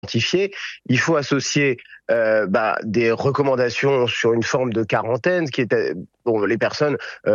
identifié. Il faut associer des recommandations sur une forme de quarantaine, ce qui est les personnes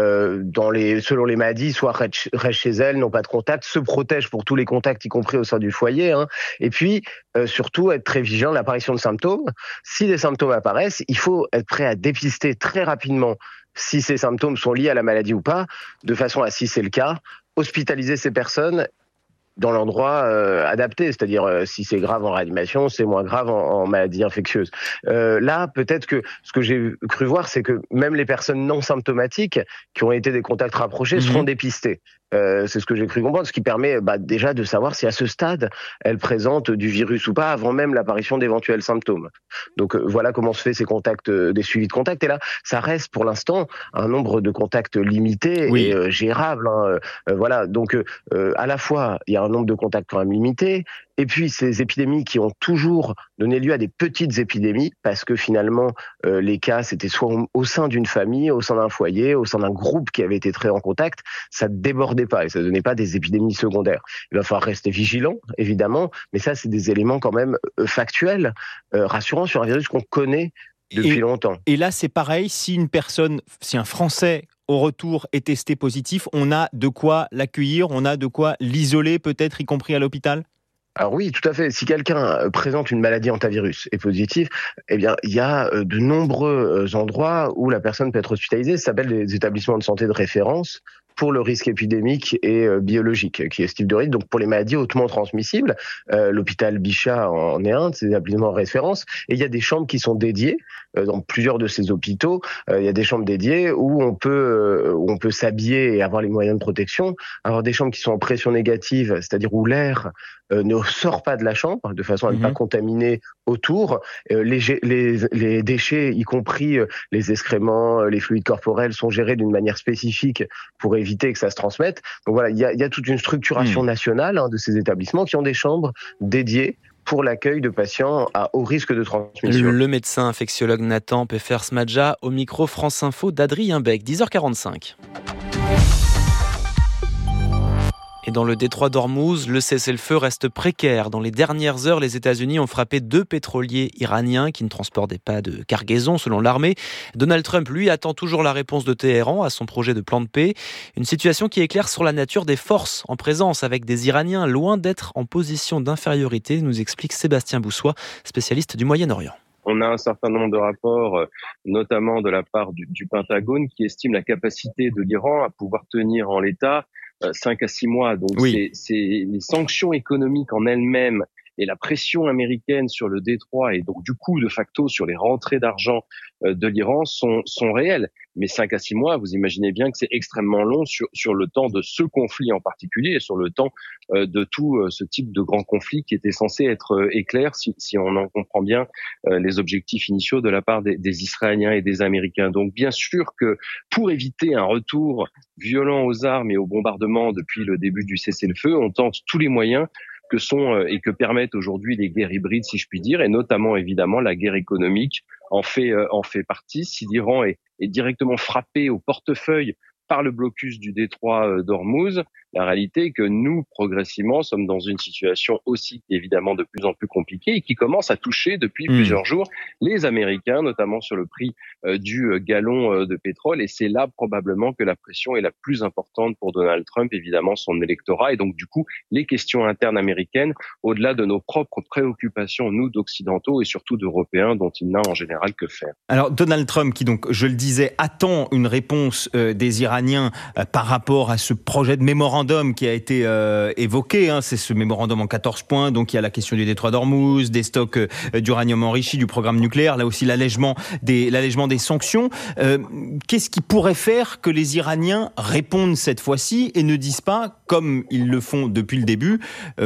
selon les maladies, soit restent chez elles, n'ont pas de contact, se protègent pour tous les contacts, y compris au sein du foyer. Et puis surtout être très vigilant de l'apparition de symptômes. Si des symptômes apparaissent, il faut être prêt à dépister très rapidement si ces symptômes sont liés à la maladie ou pas, de façon à, si c'est le cas, hospitaliser ces personnes dans l'endroit adapté, c'est-à-dire si c'est grave en réanimation, c'est moins grave en maladie infectieuse. Là, peut-être que ce que j'ai cru voir, c'est que même les personnes non symptomatiques qui ont été des contacts rapprochés seront dépistées. C'est ce que j'ai cru comprendre, ce qui permet déjà de savoir si à ce stade, elles présentent du virus ou pas, avant même l'apparition d'éventuels symptômes. Donc voilà comment se fait ces contacts, des suivis de contacts. Et là, ça reste pour l'instant un nombre de contacts limité et gérable. Voilà, donc à la fois, il y a un nombre de contacts quand même limité, et puis ces épidémies qui ont toujours donné lieu à des petites épidémies, parce que finalement, les cas, c'était soit au sein d'une famille, au sein d'un foyer, au sein d'un groupe qui avait été très en contact, ça ne débordait pas et ça ne donnait pas des épidémies secondaires. Il va falloir rester vigilant, évidemment, mais ça, c'est des éléments quand même factuels, rassurants sur un virus qu'on connaît depuis longtemps. Et là, c'est pareil, si un Français au retour est testé positif, on a de quoi l'accueillir, on a de quoi l'isoler peut-être, y compris à l'hôpital ? Alors oui, tout à fait. Si quelqu'un présente une maladie hantavirus et positif, eh bien, il y a de nombreux endroits où la personne peut être hospitalisée. Ça s'appelle des établissements de santé de référence pour le risque épidémique et biologique, qui est ce type de risque. Donc pour les maladies hautement transmissibles, l'hôpital Bichat en est un de ces établissements de référence. Et il y a des chambres qui sont dédiées dans plusieurs de ces hôpitaux. Il y a des chambres dédiées où on peut s'habiller et avoir les moyens de protection. Alors des chambres qui sont en pression négative, c'est-à-dire où l'air ne sort pas de la chambre de façon à ne pas contaminer autour. Les déchets, y compris les excréments, les fluides corporels, sont gérés d'une manière spécifique pour éviter que ça se transmette. Donc voilà, il y a toute une structuration nationale de ces établissements qui ont des chambres dédiées pour l'accueil de patients à haut risque de transmission. Le médecin infectiologue Nathan Peffers-Madja au micro France Info d'Adrien Beck, 10h45. Et dans le détroit d'Ormuz, le cessez-le-feu reste précaire. Dans les dernières heures, les États-Unis ont frappé 2 pétroliers iraniens qui ne transportaient pas de cargaison, selon l'armée. Donald Trump, lui, attend toujours la réponse de Téhéran à son projet de plan de paix. Une situation qui éclaire sur la nature des forces en présence, avec des Iraniens loin d'être en position d'infériorité, nous explique Sébastien Boussois, spécialiste du Moyen-Orient. On a un certain nombre de rapports, notamment de la part du Pentagone, qui estiment la capacité de l'Iran à pouvoir tenir en l'état 5 à 6 mois. Donc c'est les sanctions économiques en elles-mêmes et la pression américaine sur le détroit et donc du coup de facto sur les rentrées d'argent de l'Iran sont réelles. Mais 5 à 6 mois, vous imaginez bien que c'est extrêmement long sur le temps de ce conflit en particulier et sur le temps de tout ce type de grand conflit qui était censé être éclair si on en comprend bien les objectifs initiaux de la part des Israéliens et des Américains. Donc bien sûr que pour éviter un retour violent aux armes et aux bombardements depuis le début du cessez-le-feu, on tente tous les moyens que sont et que permettent aujourd'hui les guerres hybrides, si je puis dire, et notamment évidemment la guerre économique en fait partie. Si l'Iran est directement frappé au portefeuille par le blocus du détroit d'Ormuz, la réalité est que nous, progressivement, sommes dans une situation aussi évidemment de plus en plus compliquée et qui commence à toucher depuis plusieurs jours les Américains, notamment sur le prix du gallon de pétrole. Et c'est là probablement que la pression est la plus importante pour Donald Trump, évidemment son électorat. Et donc du coup, les questions internes américaines, au-delà de nos propres préoccupations, nous d'occidentaux et surtout d'Européens, dont il n'a en général que faire. Alors Donald Trump, qui donc, je le disais, attend une réponse des Iraniens par rapport à ce projet de mémorandum qui a été évoqué, c'est ce mémorandum en 14 points, donc il y a la question du détroit d'Ormuz, des stocks d'uranium enrichi, du programme nucléaire, là aussi l'allègement des sanctions. Qu'est-ce qui pourrait faire que les Iraniens répondent cette fois-ci et ne disent pas, comme ils le font depuis le début,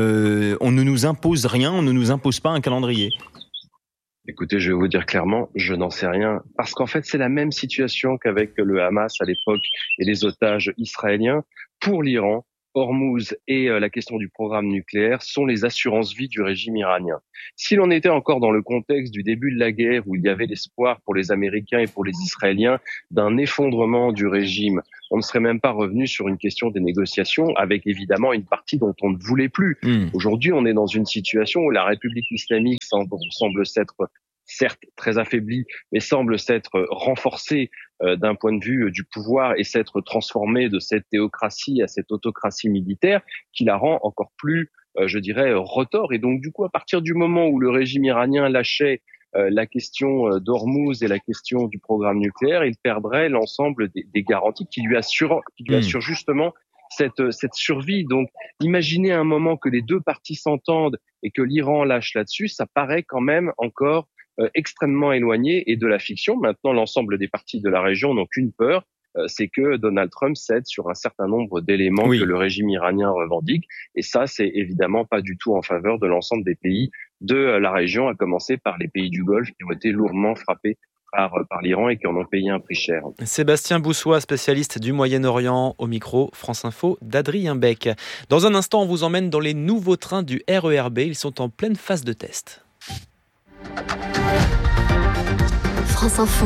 on ne nous impose rien, on ne nous impose pas un calendrier? Écoutez, je vais vous dire clairement, je n'en sais rien. Parce qu'en fait, c'est la même situation qu'avec le Hamas à l'époque et les otages israéliens. Pour l'Iran, Hormuz et la question du programme nucléaire sont les assurances-vie du régime iranien. Si l'on était encore dans le contexte du début de la guerre où il y avait l'espoir pour les Américains et pour les Israéliens d'un effondrement du régime on ne serait même pas revenu sur une question des négociations avec évidemment une partie dont on ne voulait plus. Aujourd'hui, on est dans une situation où la République islamique semble s'être certes très affaiblie, mais semble s'être renforcée d'un point de vue du pouvoir et s'être transformée de cette théocratie à cette autocratie militaire qui la rend encore plus, je dirais, retors. Et donc, du coup, à partir du moment où le régime iranien lâchait la question d'Ormuz et la question du programme nucléaire, il perdrait l'ensemble des garanties qui lui assurent justement cette survie. Donc, imaginez un moment que les deux parties s'entendent et que l'Iran lâche là-dessus, ça paraît quand même encore extrêmement éloigné et de la fiction. Maintenant, l'ensemble des parties de la région n'ont qu'une peur, c'est que Donald Trump cède sur un certain nombre d'éléments que le régime iranien revendique. Et ça, c'est évidemment pas du tout en faveur de l'ensemble des pays de la région, à commencer par les pays du Golfe qui ont été lourdement frappés par l'Iran et qui en ont payé un prix cher. Sébastien Boussois, spécialiste du Moyen-Orient, au micro France Info d'Adrien Beck. Dans un instant, on vous emmène dans les nouveaux trains du RER B. Ils sont en pleine phase de test. France Info,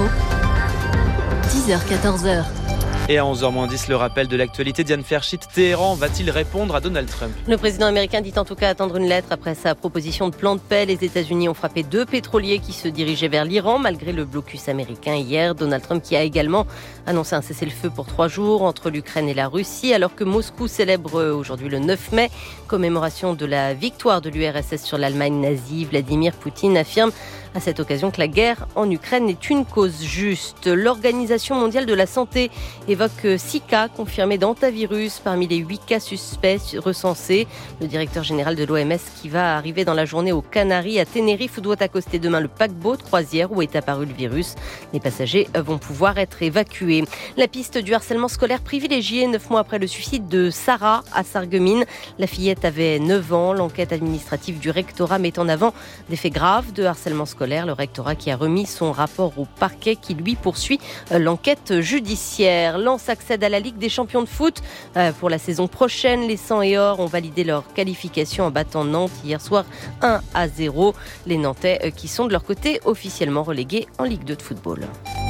10h-14h. Et à 11h-10, le rappel de l'actualité. Diane Ferchit, Téhéran va-t-il répondre à Donald Trump ? Le président américain dit en tout cas attendre une lettre après sa proposition de plan de paix. Les États-Unis ont frappé 2 pétroliers qui se dirigeaient vers l'Iran malgré le blocus américain hier. Donald Trump qui a également annoncé un cessez-le-feu pour 3 jours entre l'Ukraine et la Russie, alors que Moscou célèbre aujourd'hui le 9 mai, commémoration de la victoire de l'URSS sur l'Allemagne nazie. Vladimir Poutine affirme à cette occasion que la guerre en Ukraine est une cause juste. L'Organisation mondiale de la santé évoque 6 cas confirmés d'hantavirus parmi les 8 cas suspects recensés. Le directeur général de l'OMS qui va arriver dans la journée aux Canaries, à Tenerife, où doit accoster demain le paquebot de croisière où est apparu le virus. Les passagers vont pouvoir être évacués. La piste du harcèlement scolaire privilégiée 9 mois après le suicide de Sarah à Sarreguemines. La fillette avait 9 ans. L'enquête administrative du rectorat met en avant des faits graves de harcèlement scolaire. Le rectorat qui a remis son rapport au parquet qui lui poursuit l'enquête judiciaire. Lens accède à la Ligue des champions de foot pour la saison prochaine. Les 100 et or ont validé leur qualification en battant Nantes hier soir 1-0. Les Nantais qui sont de leur côté officiellement relégués en Ligue 2 de football.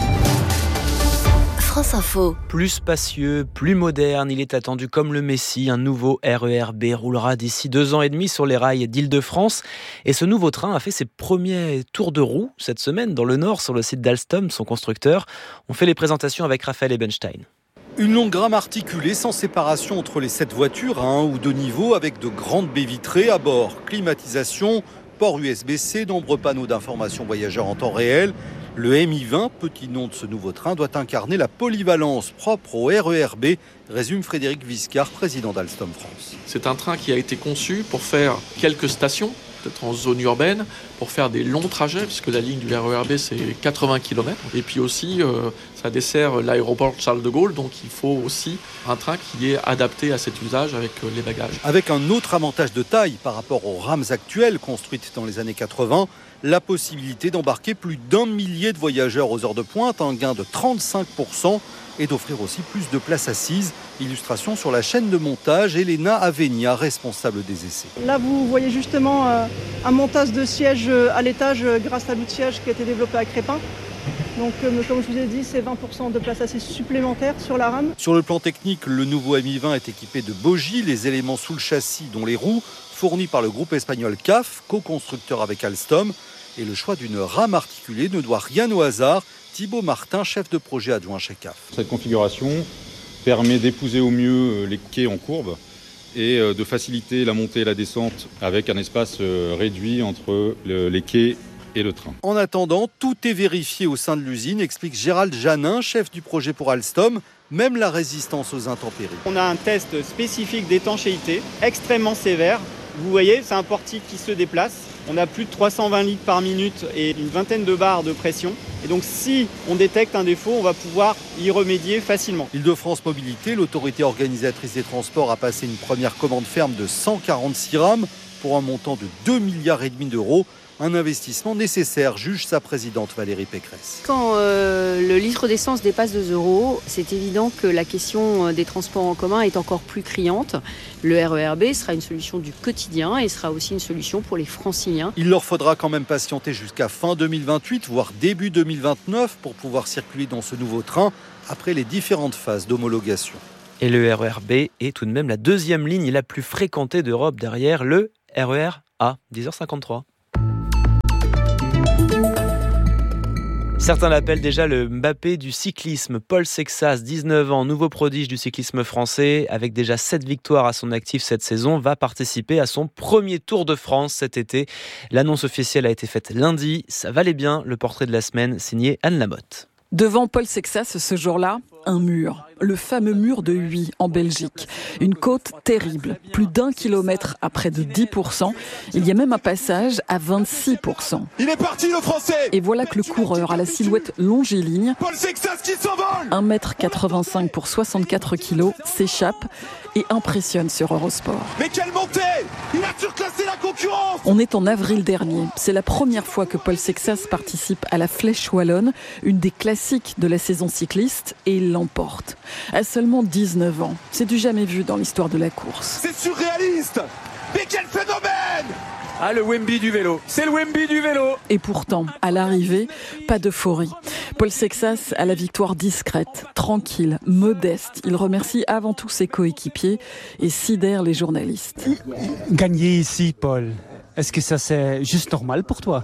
France Info. Plus spacieux, plus moderne, il est attendu comme le Messie. Un nouveau RER B roulera d'ici 2 ans et demi sur les rails d'Île-de-France. Et ce nouveau train a fait ses premiers tours de roue cette semaine dans le Nord, sur le site d'Alstom, son constructeur. On fait les présentations avec Raphaël Ebenstein. Une longue rame articulée sans séparation entre les 7 voitures à 1 ou 2 niveaux avec de grandes baies vitrées à bord. Climatisation, port USB-C, nombreux panneaux d'information voyageurs en temps réel. Le MI20, petit nom de ce nouveau train, doit incarner la polyvalence propre au RER B, résume Frédéric Viscard, président d'Alstom France. C'est un train qui a été conçu pour faire quelques stations, peut-être en zone urbaine, pour faire des longs trajets, puisque la ligne du RER B c'est 80 km. Et puis aussi, ça dessert l'aéroport Charles de Gaulle, donc il faut aussi un train qui est adapté à cet usage avec les bagages. Avec un autre avantage de taille par rapport aux rames actuelles construites dans les années 80, la possibilité d'embarquer plus d'1 millier de voyageurs aux heures de pointe, un gain de 35%, et d'offrir aussi plus de places assises. Illustration sur la chaîne de montage, Elena Avenia, responsable des essais. Là, vous voyez justement un montage de sièges à l'étage grâce à l'outillage qui a été développé à Crépin. Donc, comme je vous ai dit, c'est 20% de places assises supplémentaires sur la rame. Sur le plan technique, le nouveau MI20 est équipé de bogies, les éléments sous le châssis, dont les roues, fournis par le groupe espagnol CAF, co-constructeur avec Alstom. Et le choix d'une rame articulée ne doit rien au hasard. Thibaut Martin, chef de projet adjoint chez CAF. Cette configuration permet d'épouser au mieux les quais en courbe et de faciliter la montée et la descente avec un espace réduit entre les quais et le train. En attendant, tout est vérifié au sein de l'usine, explique Gérald Janin, chef du projet pour Alstom, même la résistance aux intempéries. On a un test spécifique d'étanchéité, extrêmement sévère. Vous voyez, c'est un portique qui se déplace. On a plus de 320 litres par minute et une vingtaine de bars de pression. Et donc si on détecte un défaut, on va pouvoir y remédier facilement. Île-de-France Mobilité, l'autorité organisatrice des transports, a passé une première commande ferme de 146 rames pour un montant de 2,5 milliards d'euros. Un investissement nécessaire, juge sa présidente Valérie Pécresse. Quand le litre d'essence dépasse 2 €, c'est évident que la question des transports en commun est encore plus criante. Le RER B sera une solution du quotidien et sera aussi une solution pour les franciliens. Il leur faudra quand même patienter jusqu'à fin 2028, voire début 2029 pour pouvoir circuler dans ce nouveau train. après les différentes phases d'homologation. Et le RERB est tout de même la deuxième ligne la plus fréquentée d'Europe derrière le RER A, 10h53. Certains l'appellent déjà le Mbappé du cyclisme. Paul Sexas, 19 ans, nouveau prodige du cyclisme français, avec déjà 7 victoires à son actif cette saison, va participer à son premier Tour de France cet été. L'annonce officielle a été faite lundi. Ça valait bien, le portrait de la semaine, signé Anne Lamotte. Devant Paul Sexas, ce jour-là, un mur. Le fameux mur de Huy, en Belgique. Une côte terrible. Plus d'1 kilomètre à près de 10%. Il y a même un passage à 26%. Il est parti, le Français! Et voilà que le coureur à la silhouette longiligne, Paul Sexas qui s'envole! 1m85 pour 64 kg, s'échappe et impressionne sur Eurosport. Mais quelle montée! Il a surclassé la concurrence! On est en avril dernier. C'est la première fois que Paul Sexas participe à la Flèche Wallonne, une des classiques de la saison cycliste, et il l'emporte. À seulement 19 ans. C'est du jamais vu dans l'histoire de la course. C'est surréaliste! Mais quel phénomène! Ah, le Wemby du vélo. C'est le Wemby du vélo. Et pourtant, à l'arrivée, pas d'euphorie. Paul Sexas a la victoire discrète, tranquille, modeste. Il remercie avant tout ses coéquipiers et sidère les journalistes. Gagner ici, Paul, est-ce que ça c'est juste normal pour toi ?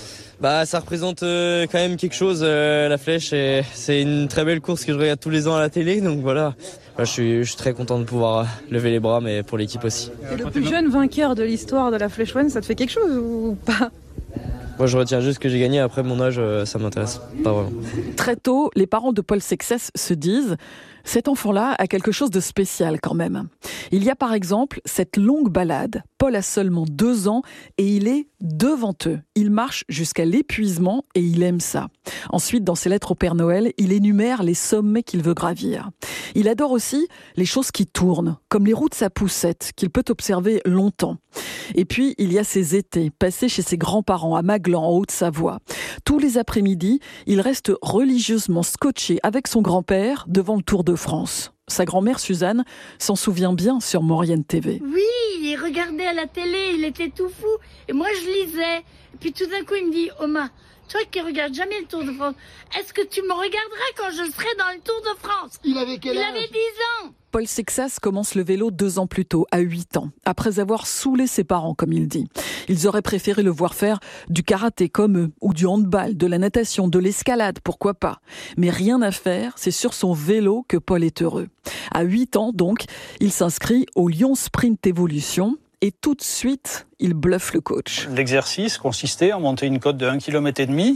Ça représente quand même quelque chose, la Flèche. Et c'est une très belle course que je regarde tous les ans à la télé. Donc voilà, je suis très content de pouvoir lever les bras, mais pour l'équipe aussi. Et le plus jeune vainqueur de l'histoire de la Flèche Wallonne, ça te fait quelque chose ou pas ? Moi, je retiens juste que j'ai gagné. Après, mon âge, ça m'intéresse pas vraiment. Très tôt, les parents de Paul Sexas se disent « Cet enfant-là a quelque chose de spécial quand même ». Il y a par exemple cette longue balade. Paul a seulement 2 ans et il est devant eux. Il marche jusqu'à l'épuisement et il aime ça. Ensuite, dans ses lettres au Père Noël, il énumère les sommets qu'il veut gravir. Il adore aussi les choses qui tournent, comme les roues de sa poussette, qu'il peut observer longtemps. Et puis, il y a ses étés, passés chez ses grands-parents à Maglan, en Haute-Savoie. Tous les après-midi, il reste religieusement scotché avec son grand-père devant le Tour de France. Sa grand-mère Suzanne s'en souvient bien sur Maurienne TV. Oui, il regardait à la télé, il était tout fou. Et moi, je lisais. Et puis tout d'un coup, il me dit « Oma, toi qui regardes jamais le Tour de France, est-ce que tu me regarderas quand je serai dans le Tour de France ?» Il avait quel âge ? Il avait 10 ans. Paul Sexas commence le vélo 2 ans plus tôt, à 8 ans, après avoir saoulé ses parents, comme il dit. Ils auraient préféré le voir faire du karaté comme eux, ou du handball, de la natation, de l'escalade, pourquoi pas. Mais rien à faire, c'est sur son vélo que Paul est heureux. À 8 ans, donc, il s'inscrit au Lyon Sprint Evolution. Et tout de suite, il bluffe le coach. L'exercice consistait à monter une côte de 1,5 km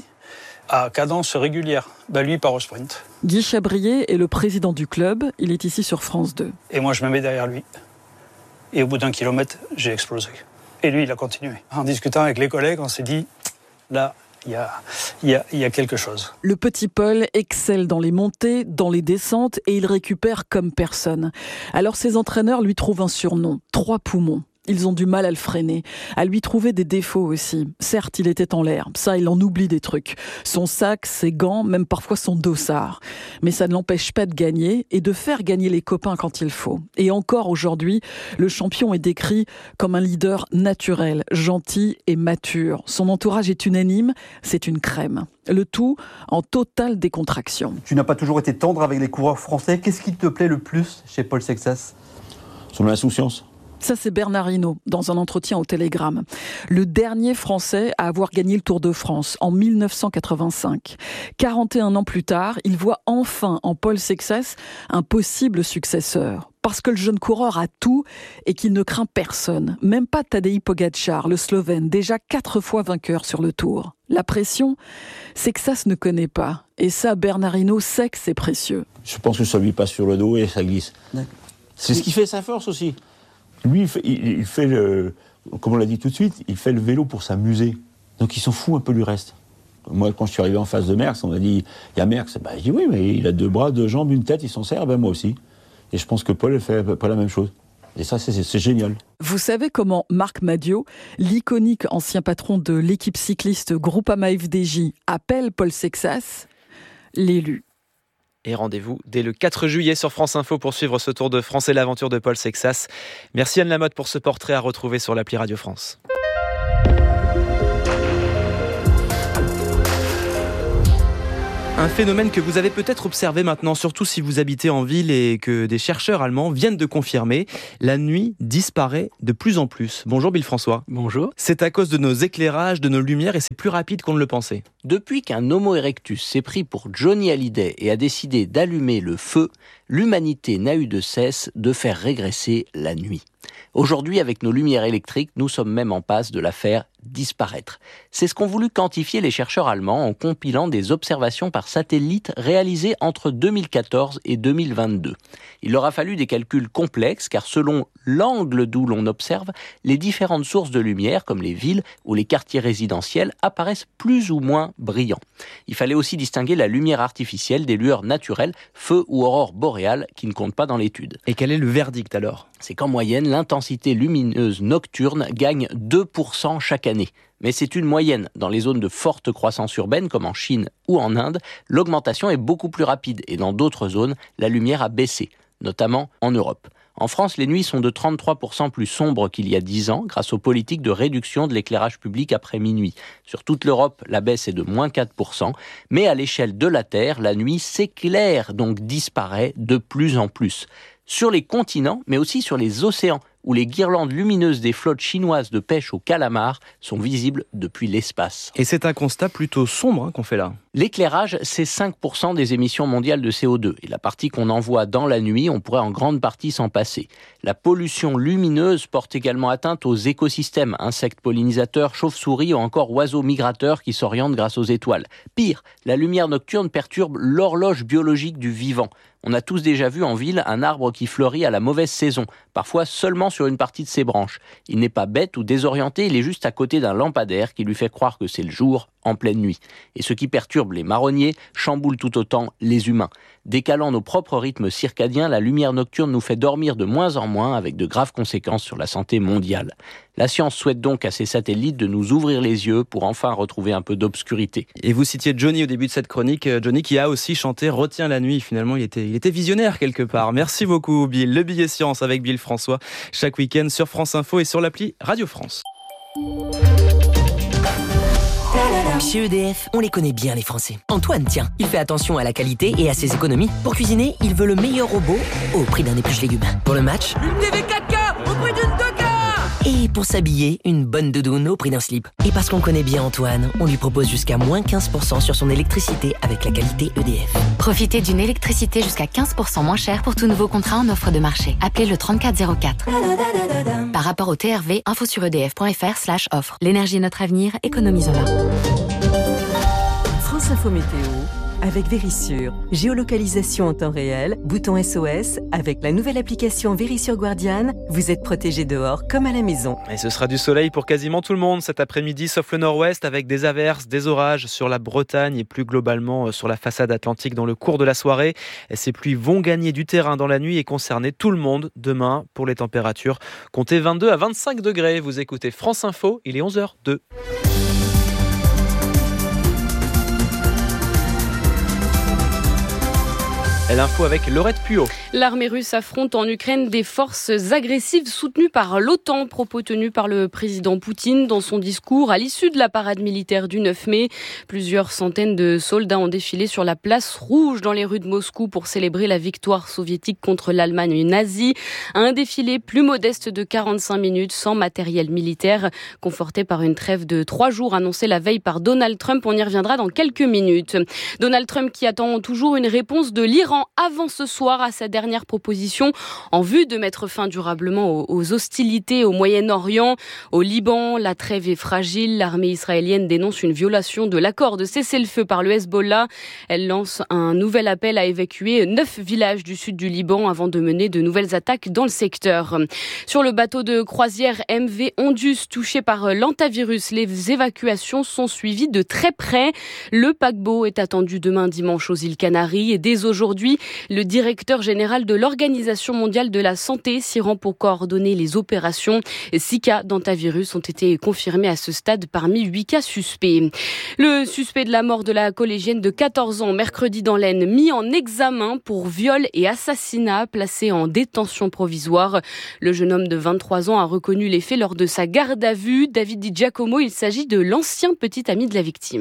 à cadence régulière. Lui, part au sprint. Guy Chabrier est le président du club. Il est ici sur France 2. Et moi, je me mets derrière lui. Et au bout d'1 kilomètre, j'ai explosé. Et lui, il a continué. En discutant avec les collègues, on s'est dit, là, il y a quelque chose. Le petit Paul excelle dans les montées, dans les descentes, et il récupère comme personne. Alors ses entraîneurs lui trouvent un surnom, 3 poumons. Ils ont du mal à le freiner, à lui trouver des défauts aussi. Certes, il était en l'air, ça, il en oublie des trucs. Son sac, ses gants, même parfois son dossard. Mais ça ne l'empêche pas de gagner et de faire gagner les copains quand il faut. Et encore aujourd'hui, le champion est décrit comme un leader naturel, gentil et mature. Son entourage est unanime, c'est une crème. Le tout en totale décontraction. Tu n'as pas toujours été tendre avec les coureurs français. Qu'est-ce qui te plaît le plus chez Paul Sexas ? Son insouciance. Ça, c'est Bernard Hinault, dans un entretien au Télégramme. Le dernier Français à avoir gagné le Tour de France, en 1985. 41 ans plus tard, il voit enfin en Paul Sexas un possible successeur. Parce que le jeune coureur a tout et qu'il ne craint personne. Même pas Tadej Pogačar, le Slovène, déjà 4 fois vainqueur sur le Tour. La pression, Sexas ne connaît pas. Et ça, Bernard Hinault sait que c'est précieux. Je pense que ça lui passe sur le dos et ça glisse. C'est ce qui fait sa force aussi. Lui, il fait comme on l'a dit tout de suite, il fait le vélo pour s'amuser. Donc il s'en fout un peu du reste. Moi, quand je suis arrivé en face de Merckx, on m'a dit, il y a Merckx. Je dis oui, mais il a 2 bras, 2 jambes, une tête, il s'en sert, moi aussi. Et je pense que Paul fait pas la même chose. Et ça, c'est génial. Vous savez comment Marc Madiot, l'iconique ancien patron de l'équipe cycliste Groupama FDJ, appelle Paul Sexas l'élu. Et rendez-vous dès le 4 juillet sur France Info pour suivre ce Tour de France et l'aventure de Paul Sexas. Merci Anne Lamotte pour ce portrait à retrouver sur l'appli Radio France. Un phénomène que vous avez peut-être observé maintenant, surtout si vous habitez en ville et que des chercheurs allemands viennent de confirmer. La nuit disparaît de plus en plus. Bonjour Bill François. Bonjour. C'est à cause de nos éclairages, de nos lumières et c'est plus rapide qu'on ne le pensait. Depuis qu'un Homo erectus s'est pris pour Johnny Hallyday et a décidé d'allumer le feu, l'humanité n'a eu de cesse de faire régresser la nuit. Aujourd'hui, avec nos lumières électriques, nous sommes même en passe de la faire disparaître. C'est ce qu'ont voulu quantifier les chercheurs allemands en compilant des observations par satellite réalisées entre 2014 et 2022. Il leur a fallu des calculs complexes car selon l'angle d'où l'on observe, les différentes sources de lumière, comme les villes ou les quartiers résidentiels, apparaissent plus ou moins brillants. Il fallait aussi distinguer la lumière artificielle des lueurs naturelles, feu ou aurore boréale, qui ne comptent pas dans l'étude. Et quel est le verdict alors ? C'est qu'en moyenne, l'intensité lumineuse nocturne gagne 2% chaque année. Mais c'est une moyenne. Dans les zones de forte croissance urbaine, comme en Chine ou en Inde, l'augmentation est beaucoup plus rapide. Et dans d'autres zones, la lumière a baissé, notamment en Europe. En France, les nuits sont de 33% plus sombres qu'il y a 10 ans, grâce aux politiques de réduction de l'éclairage public après minuit. Sur toute l'Europe, la baisse est de moins 4%. Mais à l'échelle de la Terre, la nuit s'éclaire, donc disparaît de plus en plus. Sur les continents, mais aussi sur les océans, où les guirlandes lumineuses des flottes chinoises de pêche au calamar sont visibles depuis l'espace. Et c'est un constat plutôt sombre qu'on fait là. L'éclairage, c'est 5% des émissions mondiales de CO2. Et la partie qu'on envoie dans la nuit, on pourrait en grande partie s'en passer. La pollution lumineuse porte également atteinte aux écosystèmes, insectes pollinisateurs, chauves-souris ou encore oiseaux migrateurs qui s'orientent grâce aux étoiles. Pire, la lumière nocturne perturbe l'horloge biologique du vivant. On a tous déjà vu en ville un arbre qui fleurit à la mauvaise saison, parfois seulement sur une partie de ses branches. Il n'est pas bête ou désorienté, il est juste à côté d'un lampadaire qui lui fait croire que c'est le jour en pleine nuit. Et ce qui perturbe les marronniers chamboule tout autant les humains. Décalant nos propres rythmes circadiens, la lumière nocturne nous fait dormir de moins en moins avec de graves conséquences sur la santé mondiale. La science souhaite donc à ces satellites de nous ouvrir les yeux pour enfin retrouver un peu d'obscurité. Et vous citiez Johnny au début de cette chronique, Johnny qui a aussi chanté Retiens la nuit. Finalement, il était visionnaire quelque part. Merci beaucoup Bill. Le billet science avec Bill François, chaque week-end sur France Info et sur l'appli Radio France. Chez EDF, on les connaît bien les Français. Antoine, tiens, il fait attention à la qualité et à ses économies. Pour cuisiner, il veut le meilleur robot au prix d'un épluche légumes. Pour le match, une TV 4K au prix d'une 2K. Et pour s'habiller, une bonne doudoune au prix d'un slip. Et parce qu'on connaît bien Antoine, on lui propose jusqu'à moins 15% sur son électricité avec la qualité EDF. Profitez d'une électricité jusqu'à 15% moins chère pour tout nouveau contrat en offre de marché. Appelez le 3404. Par rapport au TRV, info sur edf.fr/offre. L'énergie est notre avenir, économisons-la. France Info Météo avec Vérissure. Géolocalisation en temps réel, bouton SOS. Avec la nouvelle application Vérissure Guardian, vous êtes protégé dehors comme à la maison. Et ce sera du soleil pour quasiment tout le monde cet après-midi, sauf le nord-ouest, avec des averses, des orages sur la Bretagne et plus globalement sur la façade atlantique dans le cours de la soirée. Et ces pluies vont gagner du terrain dans la nuit et concerner tout le monde demain pour les températures. Comptez 22 à 25 degrés. Vous écoutez France Info, il est 11h02. L'info avec Laurette Puot. L'armée russe affronte en Ukraine des forces agressives soutenues par l'OTAN, propos tenus par le président Poutine dans son discours à l'issue de la parade militaire du 9 mai. Plusieurs centaines de soldats ont défilé sur la place rouge dans les rues de Moscou pour célébrer la victoire soviétique contre l'Allemagne nazie. Un défilé plus modeste de 45 minutes sans matériel militaire, conforté par une trêve de 3 jours annoncée la veille par Donald Trump. On y reviendra dans quelques minutes. Donald Trump qui attend toujours une réponse de l'Iran avant ce soir à sa dernière proposition en vue de mettre fin durablement aux hostilités au Moyen-Orient. Au Liban, la trêve est fragile. L'armée israélienne dénonce une violation de l'accord de cessez-le-feu par le Hezbollah. Elle lance un nouvel appel à évacuer 9 villages du sud du Liban avant de mener de nouvelles attaques dans le secteur. Sur le bateau de croisière MV Ondus touché par l'hantavirus, les évacuations sont suivies de très près. Le paquebot est attendu demain dimanche aux îles Canaries et dès aujourd'hui, le directeur général de l'Organisation mondiale de la santé s'y rend pour coordonner les opérations. 6 cas d'hantavirus ont été confirmés à ce stade parmi 8 cas suspects. Le suspect de la mort de la collégienne de 14 ans mercredi dans l'Aisne, mis en examen pour viol et assassinat, placé en détention provisoire. Le jeune homme de 23 ans a reconnu les faits lors de sa garde à vue. David Di Giacomo, il s'agit de l'ancien petit ami de la victime.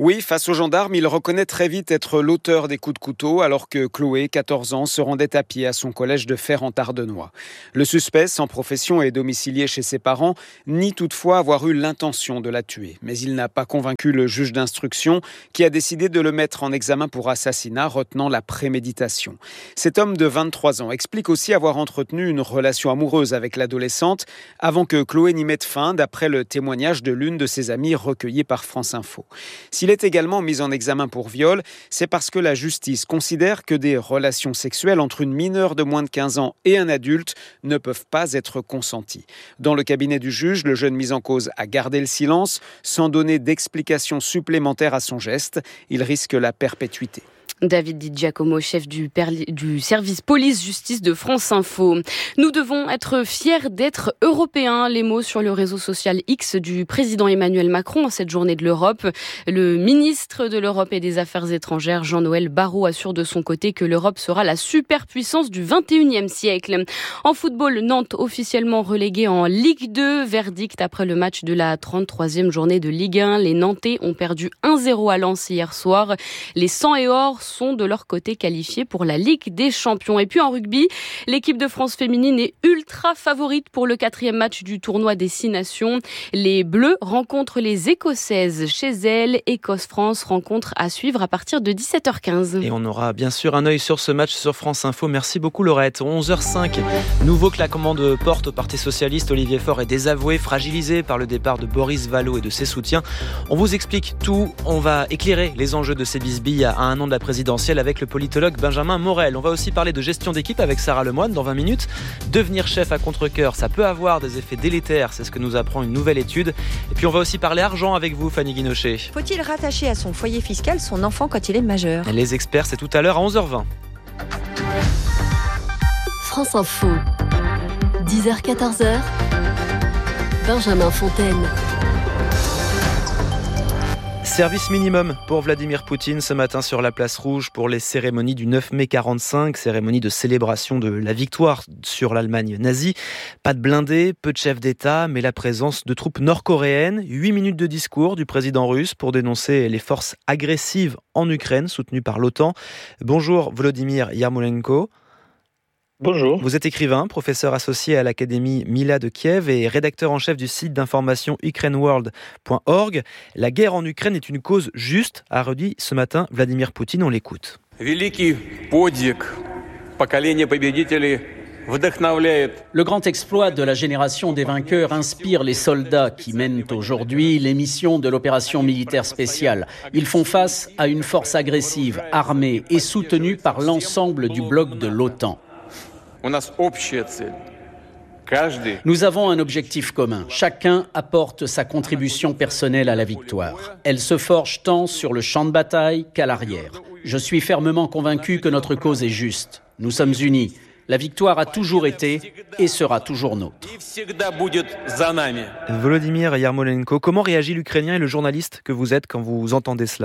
Oui, face aux gendarmes, il reconnaît très vite être l'auteur des coups de couteau alors que Chloé, 14 ans, se rendait à pied à son collège de Fer-en-Tardenois. Le suspect, sans profession et domicilié chez ses parents, nie toutefois avoir eu l'intention de la tuer. Mais il n'a pas convaincu le juge d'instruction qui a décidé de le mettre en examen pour assassinat, retenant la préméditation. Cet homme de 23 ans explique aussi avoir entretenu une relation amoureuse avec l'adolescente avant que Chloé n'y mette fin, d'après le témoignage de l'une de ses amies recueillies par France Info. S'il est également mis en examen pour viol, c'est parce que la justice considère que des relations sexuelles entre une mineure de moins de 15 ans et un adulte ne peuvent pas être consenties. Dans le cabinet du juge, le jeune mis en cause a gardé le silence sans donner d'explication supplémentaire à son geste. Il risque la perpétuité. David Di Giacomo, chef du service police-justice de France Info. Nous devons être fiers d'être européens. Les mots sur le réseau social X du président Emmanuel Macron en cette journée de l'Europe. Le ministre de l'Europe et des Affaires étrangères, Jean-Noël Barrot, assure de son côté que l'Europe sera la superpuissance du 21e siècle. En football, Nantes officiellement reléguée en Ligue 2. Verdict après le match de la 33e journée de Ligue 1. Les Nantais ont perdu 1-0 à Lens hier soir. Les 100 et or sont de leur côté qualifiés pour la Ligue des Champions. Et puis en rugby, l'équipe de France féminine est ultra favorite pour le 4e match du tournoi des 6 nations. Les Bleus rencontrent les Écossaises chez elles. Écosse-France, rencontre à suivre à partir de 17h15. Et on aura bien sûr un œil sur ce match sur France Info. Merci beaucoup Laurette. 11h05, nouveau claquement de porte au Parti Socialiste. Olivier Faure est désavoué, fragilisé par le départ de Boris Vallaud et de ses soutiens. On vous explique tout. On va éclairer les enjeux de ces bisbilles à un an de la présidentielle avec le politologue Benjamin Morel. On va aussi parler de gestion d'équipe avec Sarah Lemoine dans 20 minutes. Devenir chef à contre-cœur, ça peut avoir des effets délétères, c'est ce que nous apprend une nouvelle étude. Et puis on va aussi parler argent avec vous, Fanny Guinochet. Faut-il rattacher à son foyer fiscal son enfant quand il est majeur ? Les experts, c'est tout à l'heure à 11h20. France Info, 10h-14h, Benjamin Fontaine. Service minimum pour Vladimir Poutine ce matin sur la place rouge pour les cérémonies du 9 mai 45, cérémonie de célébration de la victoire sur l'Allemagne nazie. Pas de blindés, peu de chefs d'État, mais la présence de troupes nord-coréennes. 8 minutes de discours du président russe pour dénoncer les forces agressives en Ukraine soutenues par l'OTAN. Bonjour Volodymyr Yarmolenko. Bonjour. Vous êtes écrivain, professeur associé à l'Académie Mila de Kiev et rédacteur en chef du site d'information ukraineworld.org. La guerre en Ukraine est une cause juste, a redit ce matin Vladimir Poutine. On l'écoute. Le grand exploit de la génération des vainqueurs inspire les soldats qui mènent aujourd'hui les missions de l'opération militaire spéciale. Ils font face à une force agressive, armée et soutenue par l'ensemble du bloc de l'OTAN. Nous avons un objectif commun. Chacun apporte sa contribution personnelle à la victoire. Elle se forge tant sur le champ de bataille qu'à l'arrière. Je suis fermement convaincu que notre cause est juste. Nous sommes unis. La victoire a toujours été et sera toujours nôtre. Volodymyr Yarmolenko, comment réagit l'Ukrainien et le journaliste que vous êtes quand vous entendez cela ?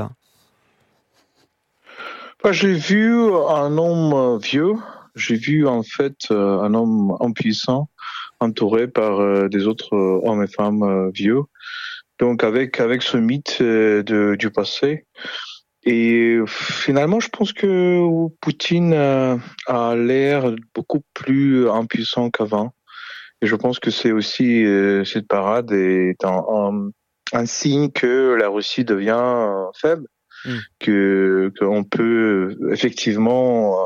J'ai vu un homme vieux. J'ai vu en fait un homme impuissant entouré par des autres hommes et femmes vieux. Donc avec ce mythe du passé. Et finalement, je pense que Poutine a l'air beaucoup plus impuissant qu'avant. Et je pense que c'est aussi cette parade est un signe que la Russie devient faible, qu'on peut effectivement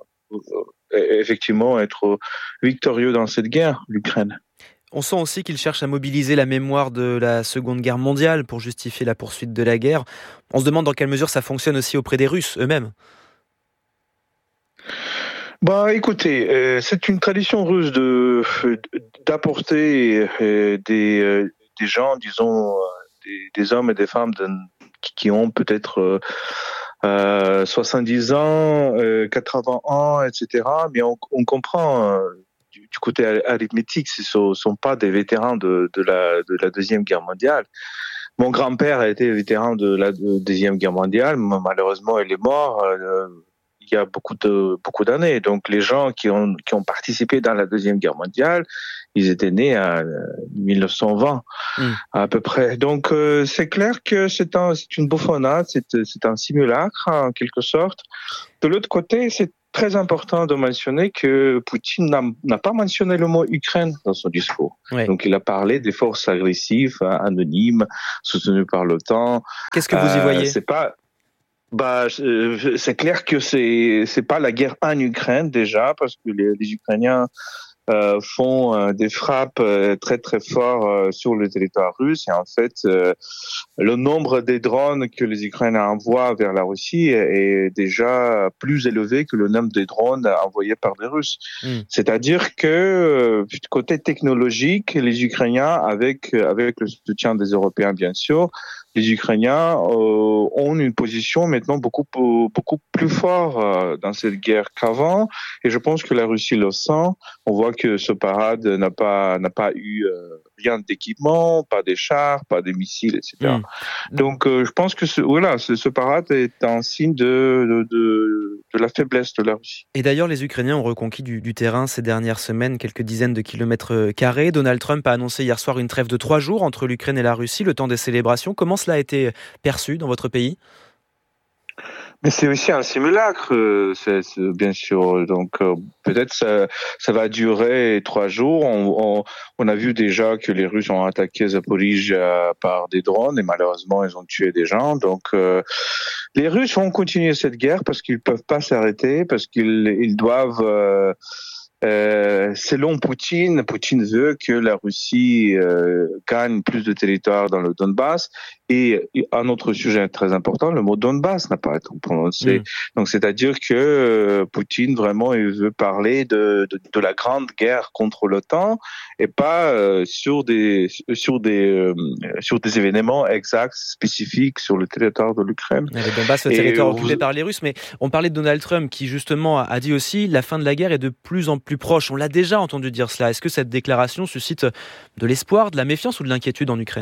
être victorieux dans cette guerre, l'Ukraine. On sent aussi qu'il cherche à mobiliser la mémoire de la Seconde Guerre mondiale pour justifier la poursuite de la guerre. On se demande dans quelle mesure ça fonctionne aussi auprès des Russes eux-mêmes. Écoutez, c'est une tradition russe d'apporter des gens, disons, des hommes et des femmes qui ont peut-être 70 ans, 80 ans, etc. Mais on comprend du côté arithmétique, ce ne sont pas des vétérans de la Deuxième Guerre mondiale. Mon grand-père a été vétéran de la Deuxième Guerre mondiale. Malheureusement, il est mort. y a beaucoup d'années. Donc les gens qui ont participé dans la Deuxième Guerre mondiale, ils étaient nés en 1920 à peu près. Donc c'est clair que c'est une bouffonnade, c'est un simulacre en quelque sorte. De l'autre côté, c'est très important de mentionner que Poutine n'a pas mentionné le mot Ukraine dans son discours. Oui. Donc il a parlé des forces agressives, anonymes, soutenues par l'OTAN. Qu'est-ce que vous y voyez ? C'est clair que c'est pas la guerre en Ukraine déjà, parce que les Ukrainiens font des frappes très très fortes sur le territoire russe, et en fait le nombre des drones que les Ukrainiens envoient vers la Russie est déjà plus élevé que le nombre des drones envoyés par les Russes. C'est-à-dire que côté technologique, les Ukrainiens, avec le soutien des Européens bien sûr, les Ukrainiens ont une position maintenant beaucoup plus forte dans cette guerre qu'avant, et je pense que la Russie le sent. On voit que ce parade n'a pas eu rien d'équipement, pas des chars, pas des missiles, etc. Donc je pense que ce parade est un signe de la faiblesse de la Russie. Et d'ailleurs, les Ukrainiens ont reconquis du terrain ces dernières semaines, quelques dizaines de kilomètres carrés. Donald Trump a annoncé hier soir une trêve de 3 jours entre l'Ukraine et la Russie, le temps des célébrations. Comment cela a été perçu dans votre pays ? Mais c'est aussi un simulacre, c'est bien sûr. Donc peut-être ça va durer 3 jours. On a vu déjà que les Russes ont attaqué Zaporijia par des drones et malheureusement ils ont tué des gens. Donc les Russes vont continuer cette guerre parce qu'ils peuvent pas s'arrêter, parce qu'ils doivent. Selon Poutine veut que la Russie gagne plus de territoire dans le Donbass. Et un autre sujet très important, le mot Donbass n'a pas été prononcé. Donc c'est-à-dire que Poutine vraiment il veut parler de la grande guerre contre l'OTAN et pas sur des événements exacts spécifiques sur le territoire de l'Ukraine. Le Donbass, le territoire occupé par les Russes. Mais on parlait de Donald Trump qui justement a dit aussi la fin de la guerre est de plus en plus proche. On l'a déjà entendu dire cela. Est-ce que cette déclaration suscite de l'espoir, de la méfiance ou de l'inquiétude en Ukraine ?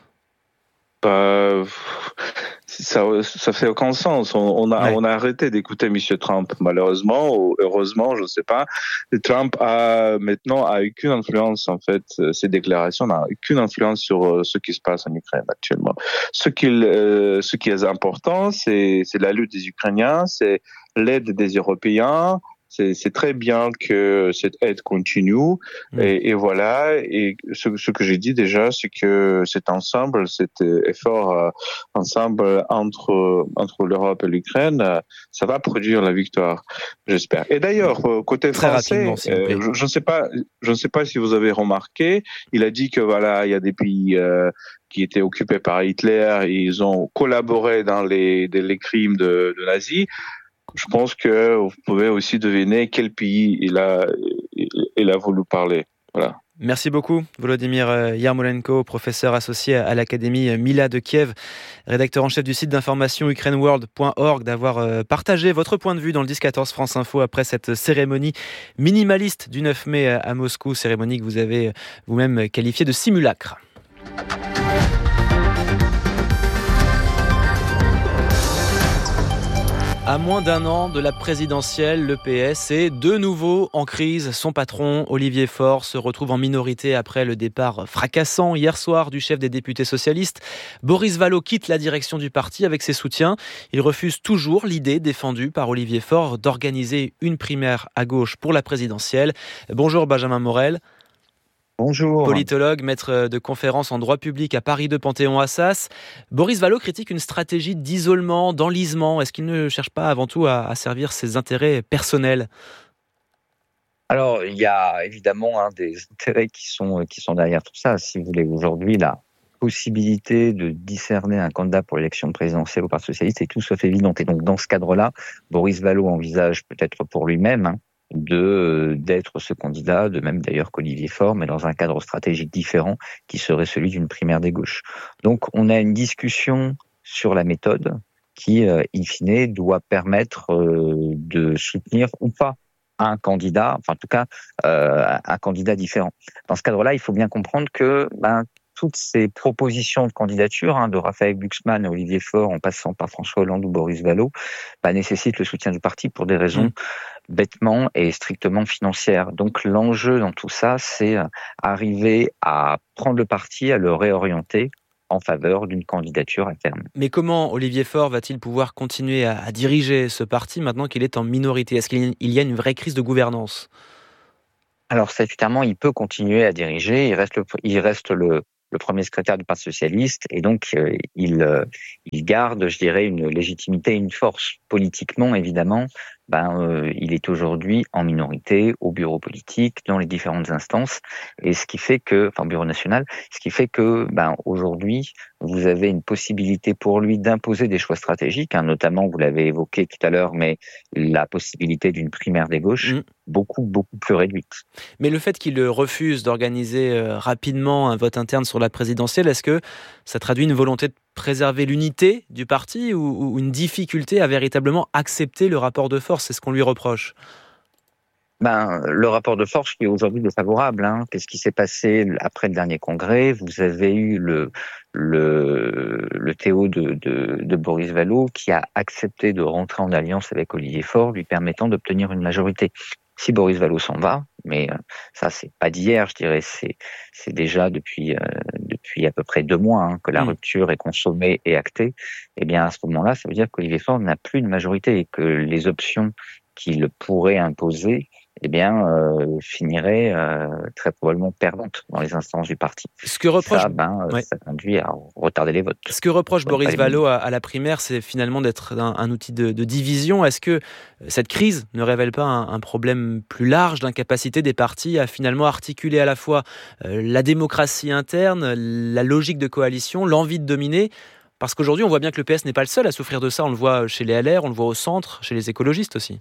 Ça fait aucun sens. On a arrêté d'écouter M. Trump, malheureusement ou heureusement, je ne sais pas. Trump a aucune influence, en fait. Ses déclarations n'ont aucune influence sur ce qui se passe en Ukraine actuellement. Ce qui est important, c'est la lutte des Ukrainiens, c'est l'aide des Européens. C'est très bien que cette aide continue et voilà. Et ce que j'ai dit déjà, c'est que cet effort ensemble entre l'Europe et l'Ukraine, ça va produire la victoire, j'espère. Et d'ailleurs, côté français, je ne sais pas si vous avez remarqué, il a dit que voilà, il y a des pays qui étaient occupés par Hitler et ils ont collaboré dans les crimes de nazis. Je pense que vous pouvez aussi deviner quel pays il a voulu parler. Voilà. Merci beaucoup, Volodymyr Yarmolenko, professeur associé à l'Académie Mila de Kiev, rédacteur en chef du site d'information ukraineworld.org, d'avoir partagé votre point de vue dans le 10-14 France Info après cette cérémonie minimaliste du 9 mai à Moscou, cérémonie que vous avez vous-même qualifiée de simulacre. À moins d'1 an de la présidentielle, le PS est de nouveau en crise. Son patron, Olivier Faure, se retrouve en minorité après le départ fracassant hier soir du chef des députés socialistes. Boris Vallaud quitte la direction du parti avec ses soutiens. Il refuse toujours l'idée défendue par Olivier Faure d'organiser une primaire à gauche pour la présidentielle. Bonjour Benjamin Morel. Bonjour. Politologue, maître de conférences en droit public à Paris 2 Panthéon-Assas. Boris Vallaud critique une stratégie d'isolement, d'enlisement. Est-ce qu'il ne cherche pas avant tout à servir ses intérêts personnels ? Alors, il y a évidemment des intérêts qui sont derrière tout ça. Si vous voulez, aujourd'hui, la possibilité de discerner un candidat pour l'élection présidentielle au Parti socialiste est tout sauf évidente. Et donc, dans ce cadre-là, Boris Vallaud envisage peut-être pour lui-même d'être ce candidat, de même d'ailleurs qu'Olivier Faure, mais dans un cadre stratégique différent qui serait celui d'une primaire des gauches. Donc on a une discussion sur la méthode qui, in fine, doit permettre de soutenir ou pas un candidat, enfin en tout cas un candidat différent. Dans ce cadre-là, il faut bien comprendre que toutes ces propositions de candidature, de Raphaël Glucksmann à Olivier Faure, en passant par François Hollande ou Boris Vallaud, nécessitent le soutien du parti pour des raisons bêtement et strictement financières. Donc l'enjeu dans tout ça, c'est arriver à prendre le parti, à le réorienter en faveur d'une candidature à terme. Mais comment Olivier Faure va-t-il pouvoir continuer à diriger ce parti maintenant qu'il est en minorité ? Est-ce qu'il y a une vraie crise de gouvernance ? Alors statutairement, il peut continuer à diriger, il reste le premier secrétaire du Parti socialiste, et donc il garde, je dirais, une légitimité, une force. Politiquement, évidemment, il est aujourd'hui en minorité au bureau politique, dans les différentes instances, et bureau national, ce qui fait que aujourd'hui, vous avez une possibilité pour lui d'imposer des choix stratégiques, notamment, vous l'avez évoqué tout à l'heure, mais la possibilité d'une primaire des gauches, beaucoup plus réduite. Mais le fait qu'il refuse d'organiser rapidement un vote interne sur la présidentielle, est-ce que ça traduit une volonté de préserver l'unité du parti ou une difficulté à véritablement accepter le rapport de force ? C'est ce qu'on lui reproche. Le rapport de force qui est aujourd'hui défavorable. Qu'est-ce qui s'est passé après le dernier congrès ? Vous avez eu le Théo de Boris Vallaud qui a accepté de rentrer en alliance avec Olivier Faure, lui permettant d'obtenir une majorité. Si Boris Vallaud s'en va, mais ça c'est pas d'hier, je dirais, c'est déjà depuis à peu près 2 mois que la rupture est consommée et actée. Eh bien à ce moment-là, ça veut dire qu'Olivier Faure n'a plus de majorité et que les options qu'il pourrait imposer finiraient très probablement perdantes dans les instances du parti. Ce que reproche... ça conduit à retarder les votes. Ce que reproche Boris Vallaud à la primaire, c'est finalement d'être un outil de division. Est-ce que cette crise ne révèle pas un problème plus large d'incapacité des partis à finalement articuler à la fois la démocratie interne, la logique de coalition, l'envie de dominer ? Parce qu'aujourd'hui, on voit bien que le PS n'est pas le seul à souffrir de ça. On le voit chez les LR, on le voit au centre, chez les écologistes aussi.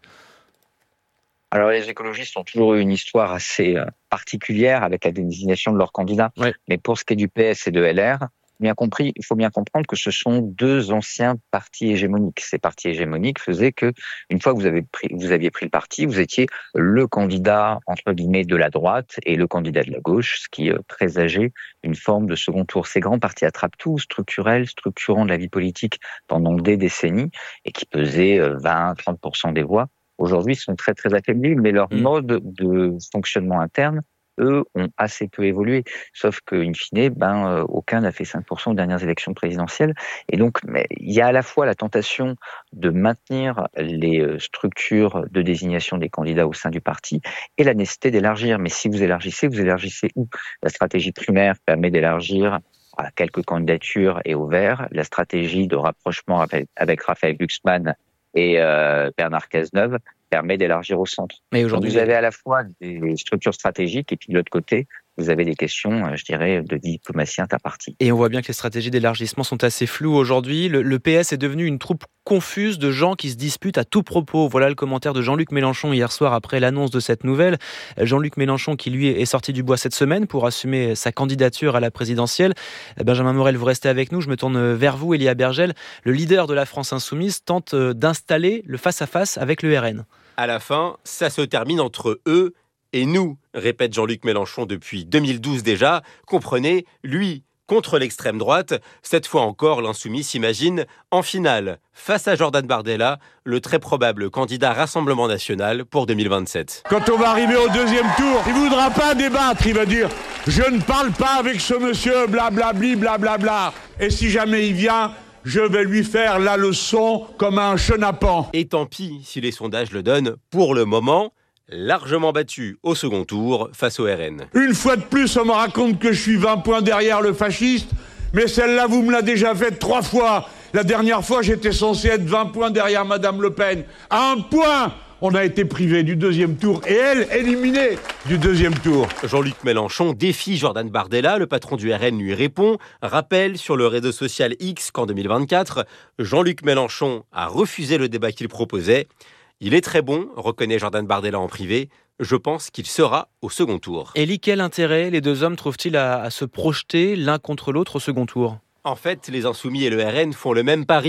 Alors les écologistes ont toujours eu une histoire assez particulière avec la désignation de leurs candidats. Ouais. Mais pour ce qui est du PS et de LR, il faut bien comprendre que ce sont 2 anciens partis hégémoniques. Ces partis hégémoniques faisaient que, une fois que vous aviez pris le parti, vous étiez le candidat entre guillemets de la droite et le candidat de la gauche, ce qui présageait une forme de second tour. Ces grands partis attrape-tout, structurant de la vie politique pendant des décennies et qui pesaient 20-30% des voix. Aujourd'hui, ils sont très très affaiblis, mais leur mode de fonctionnement interne, eux, ont assez peu évolué. Sauf qu'in fine, aucun n'a fait 5% aux dernières élections présidentielles. Et donc, il y a à la fois la tentation de maintenir les structures de désignation des candidats au sein du parti et la nécessité d'élargir. Mais si vous élargissez où ? La stratégie primaire permet d'élargir à quelques candidatures et au vert. La stratégie de rapprochement avec Raphaël Glucksmann et Bernard Cazeneuve permet d'élargir au centre. Mais aujourd'hui, vous avez à la fois des structures stratégiques et puis de l'autre côté, vous avez des questions, je dirais, de diplomatie interparti. Et on voit bien que les stratégies d'élargissement sont assez floues aujourd'hui. Le PS est devenu une troupe confuse de gens qui se disputent à tout propos. Voilà le commentaire de Jean-Luc Mélenchon hier soir après l'annonce de cette nouvelle. Jean-Luc Mélenchon qui, lui, est sorti du bois cette semaine pour assumer sa candidature à la présidentielle. Benjamin Morel, vous restez avec nous. Je me tourne vers vous, Elia Bergel. Le leader de la France Insoumise tente d'installer le face-à-face avec le RN. À la fin, ça se termine entre eux et nous, répète Jean-Luc Mélenchon depuis 2012 déjà. Comprenez, lui contre l'extrême droite. Cette fois encore, l'insoumis s'imagine en finale, face à Jordan Bardella, le très probable candidat Rassemblement National pour 2027. Quand on va arriver au 2e tour, il ne voudra pas débattre, il va dire « Je ne parle pas avec ce monsieur, blablabli, blablabla. » Et si jamais il vient, je vais lui faire la leçon comme un chenapan. Et tant pis si les sondages le donnent, pour le moment, largement battu au second tour face au RN. Une fois de plus, on me raconte que je suis 20 points derrière le fasciste, mais celle-là, vous me l'avez déjà faite 3 fois. La dernière fois, j'étais censé être 20 points derrière Madame Le Pen. À 1 point, on a été privé du 2e tour et elle, éliminée du 2e tour. Jean-Luc Mélenchon défie Jordan Bardella, le patron du RN lui répond, rappelle sur le réseau social X qu'en 2024, Jean-Luc Mélenchon a refusé le débat qu'il proposait. Il est très bon, reconnaît Jordan Bardella en privé. Je pense qu'il sera au second tour. Elie, quel intérêt les 2 hommes trouvent-ils à se projeter l'un contre l'autre au second tour ? En fait, les Insoumis et le RN font le même pari.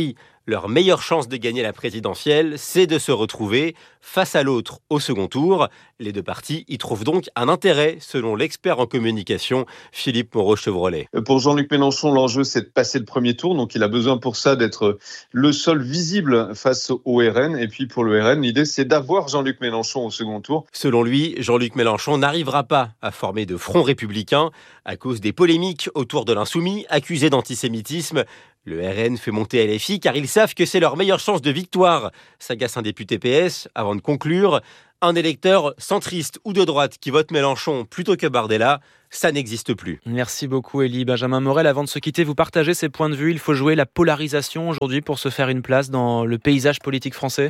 Leur meilleure chance de gagner la présidentielle, c'est de se retrouver face à l'autre au second tour. Les deux partis y trouvent donc un intérêt, selon l'expert en communication Philippe Moreau-Chevrolet. Pour Jean-Luc Mélenchon, l'enjeu, c'est de passer le premier tour. Donc, il a besoin pour ça d'être le seul visible face au RN. Et puis, pour le RN, l'idée, c'est d'avoir Jean-Luc Mélenchon au second tour. Selon lui, Jean-Luc Mélenchon n'arrivera pas à former de front républicain à cause des polémiques autour de l'insoumis accusé d'antisémitisme. Le RN fait monter LFI car ils savent que c'est leur meilleure chance de victoire, s'agace un député PS. Avant de conclure, un électeur centriste ou de droite qui vote Mélenchon plutôt que Bardella, ça n'existe plus. Merci beaucoup Élie. Benjamin Morel, avant de se quitter, vous partagez ces points de vue. Il faut jouer la polarisation aujourd'hui pour se faire une place dans le paysage politique français.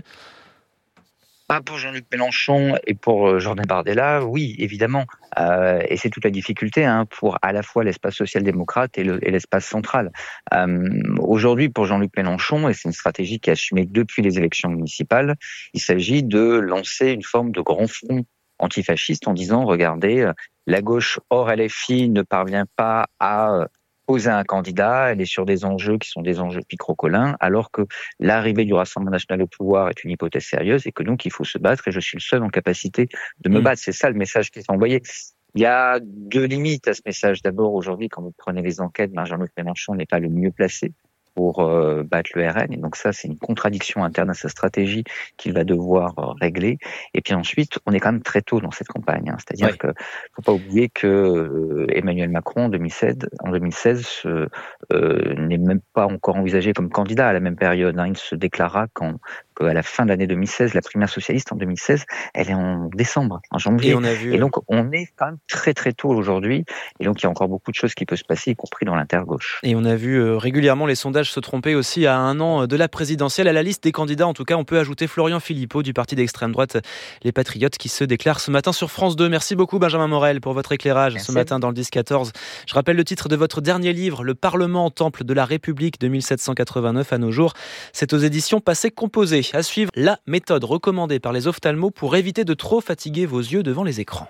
Pour Jean-Luc Mélenchon et pour Jordan Bardella, oui, évidemment. Et c'est toute la difficulté pour à la fois l'espace social-démocrate et l'espace central. Aujourd'hui, pour Jean-Luc Mélenchon, et c'est une stratégie qui est assumée depuis les élections municipales, il s'agit de lancer une forme de grand front antifasciste en disant, regardez, la gauche hors LFI ne parvient pas à poser un candidat, elle est sur des enjeux qui sont des enjeux picrocolins, alors que l'arrivée du Rassemblement national au pouvoir est une hypothèse sérieuse et que donc il faut se battre et je suis le seul en capacité de me battre. C'est ça le message qui est envoyé. Il y a deux limites à ce message. D'abord, aujourd'hui, quand vous prenez les enquêtes, Jean-Luc Mélenchon n'est pas le mieux placé pour battre le RN. Et donc ça, c'est une contradiction interne à sa stratégie qu'il va devoir régler. Et puis ensuite, on est quand même très tôt dans cette campagne. C'est-à-dire que faut pas oublier que Emmanuel Macron, en 2016 n'est même pas encore envisagé comme candidat à la même période. Il se déclara qu'à la fin de l'année 2016, la primaire socialiste en 2016, elle est en décembre, en janvier. Et donc, on est quand même très très tôt aujourd'hui. Et donc, il y a encore beaucoup de choses qui peuvent se passer, y compris dans l'intergauche. Et on a vu régulièrement les sondages se tromper aussi à un an de la présidentielle. À la liste des candidats, en tout cas, on peut ajouter Florian Philippot du parti d'extrême droite, les Patriotes, qui se déclare ce matin sur France 2. Merci beaucoup, Benjamin Morel, pour votre éclairage ce matin dans le 10-14. Je rappelle le titre de votre dernier livre, Le Parlement, temple de la République de 1789 à nos jours. C'est aux éditions Passé Composé. À suivre, la méthode recommandée par les ophtalmos pour éviter de trop fatiguer vos yeux devant les écrans.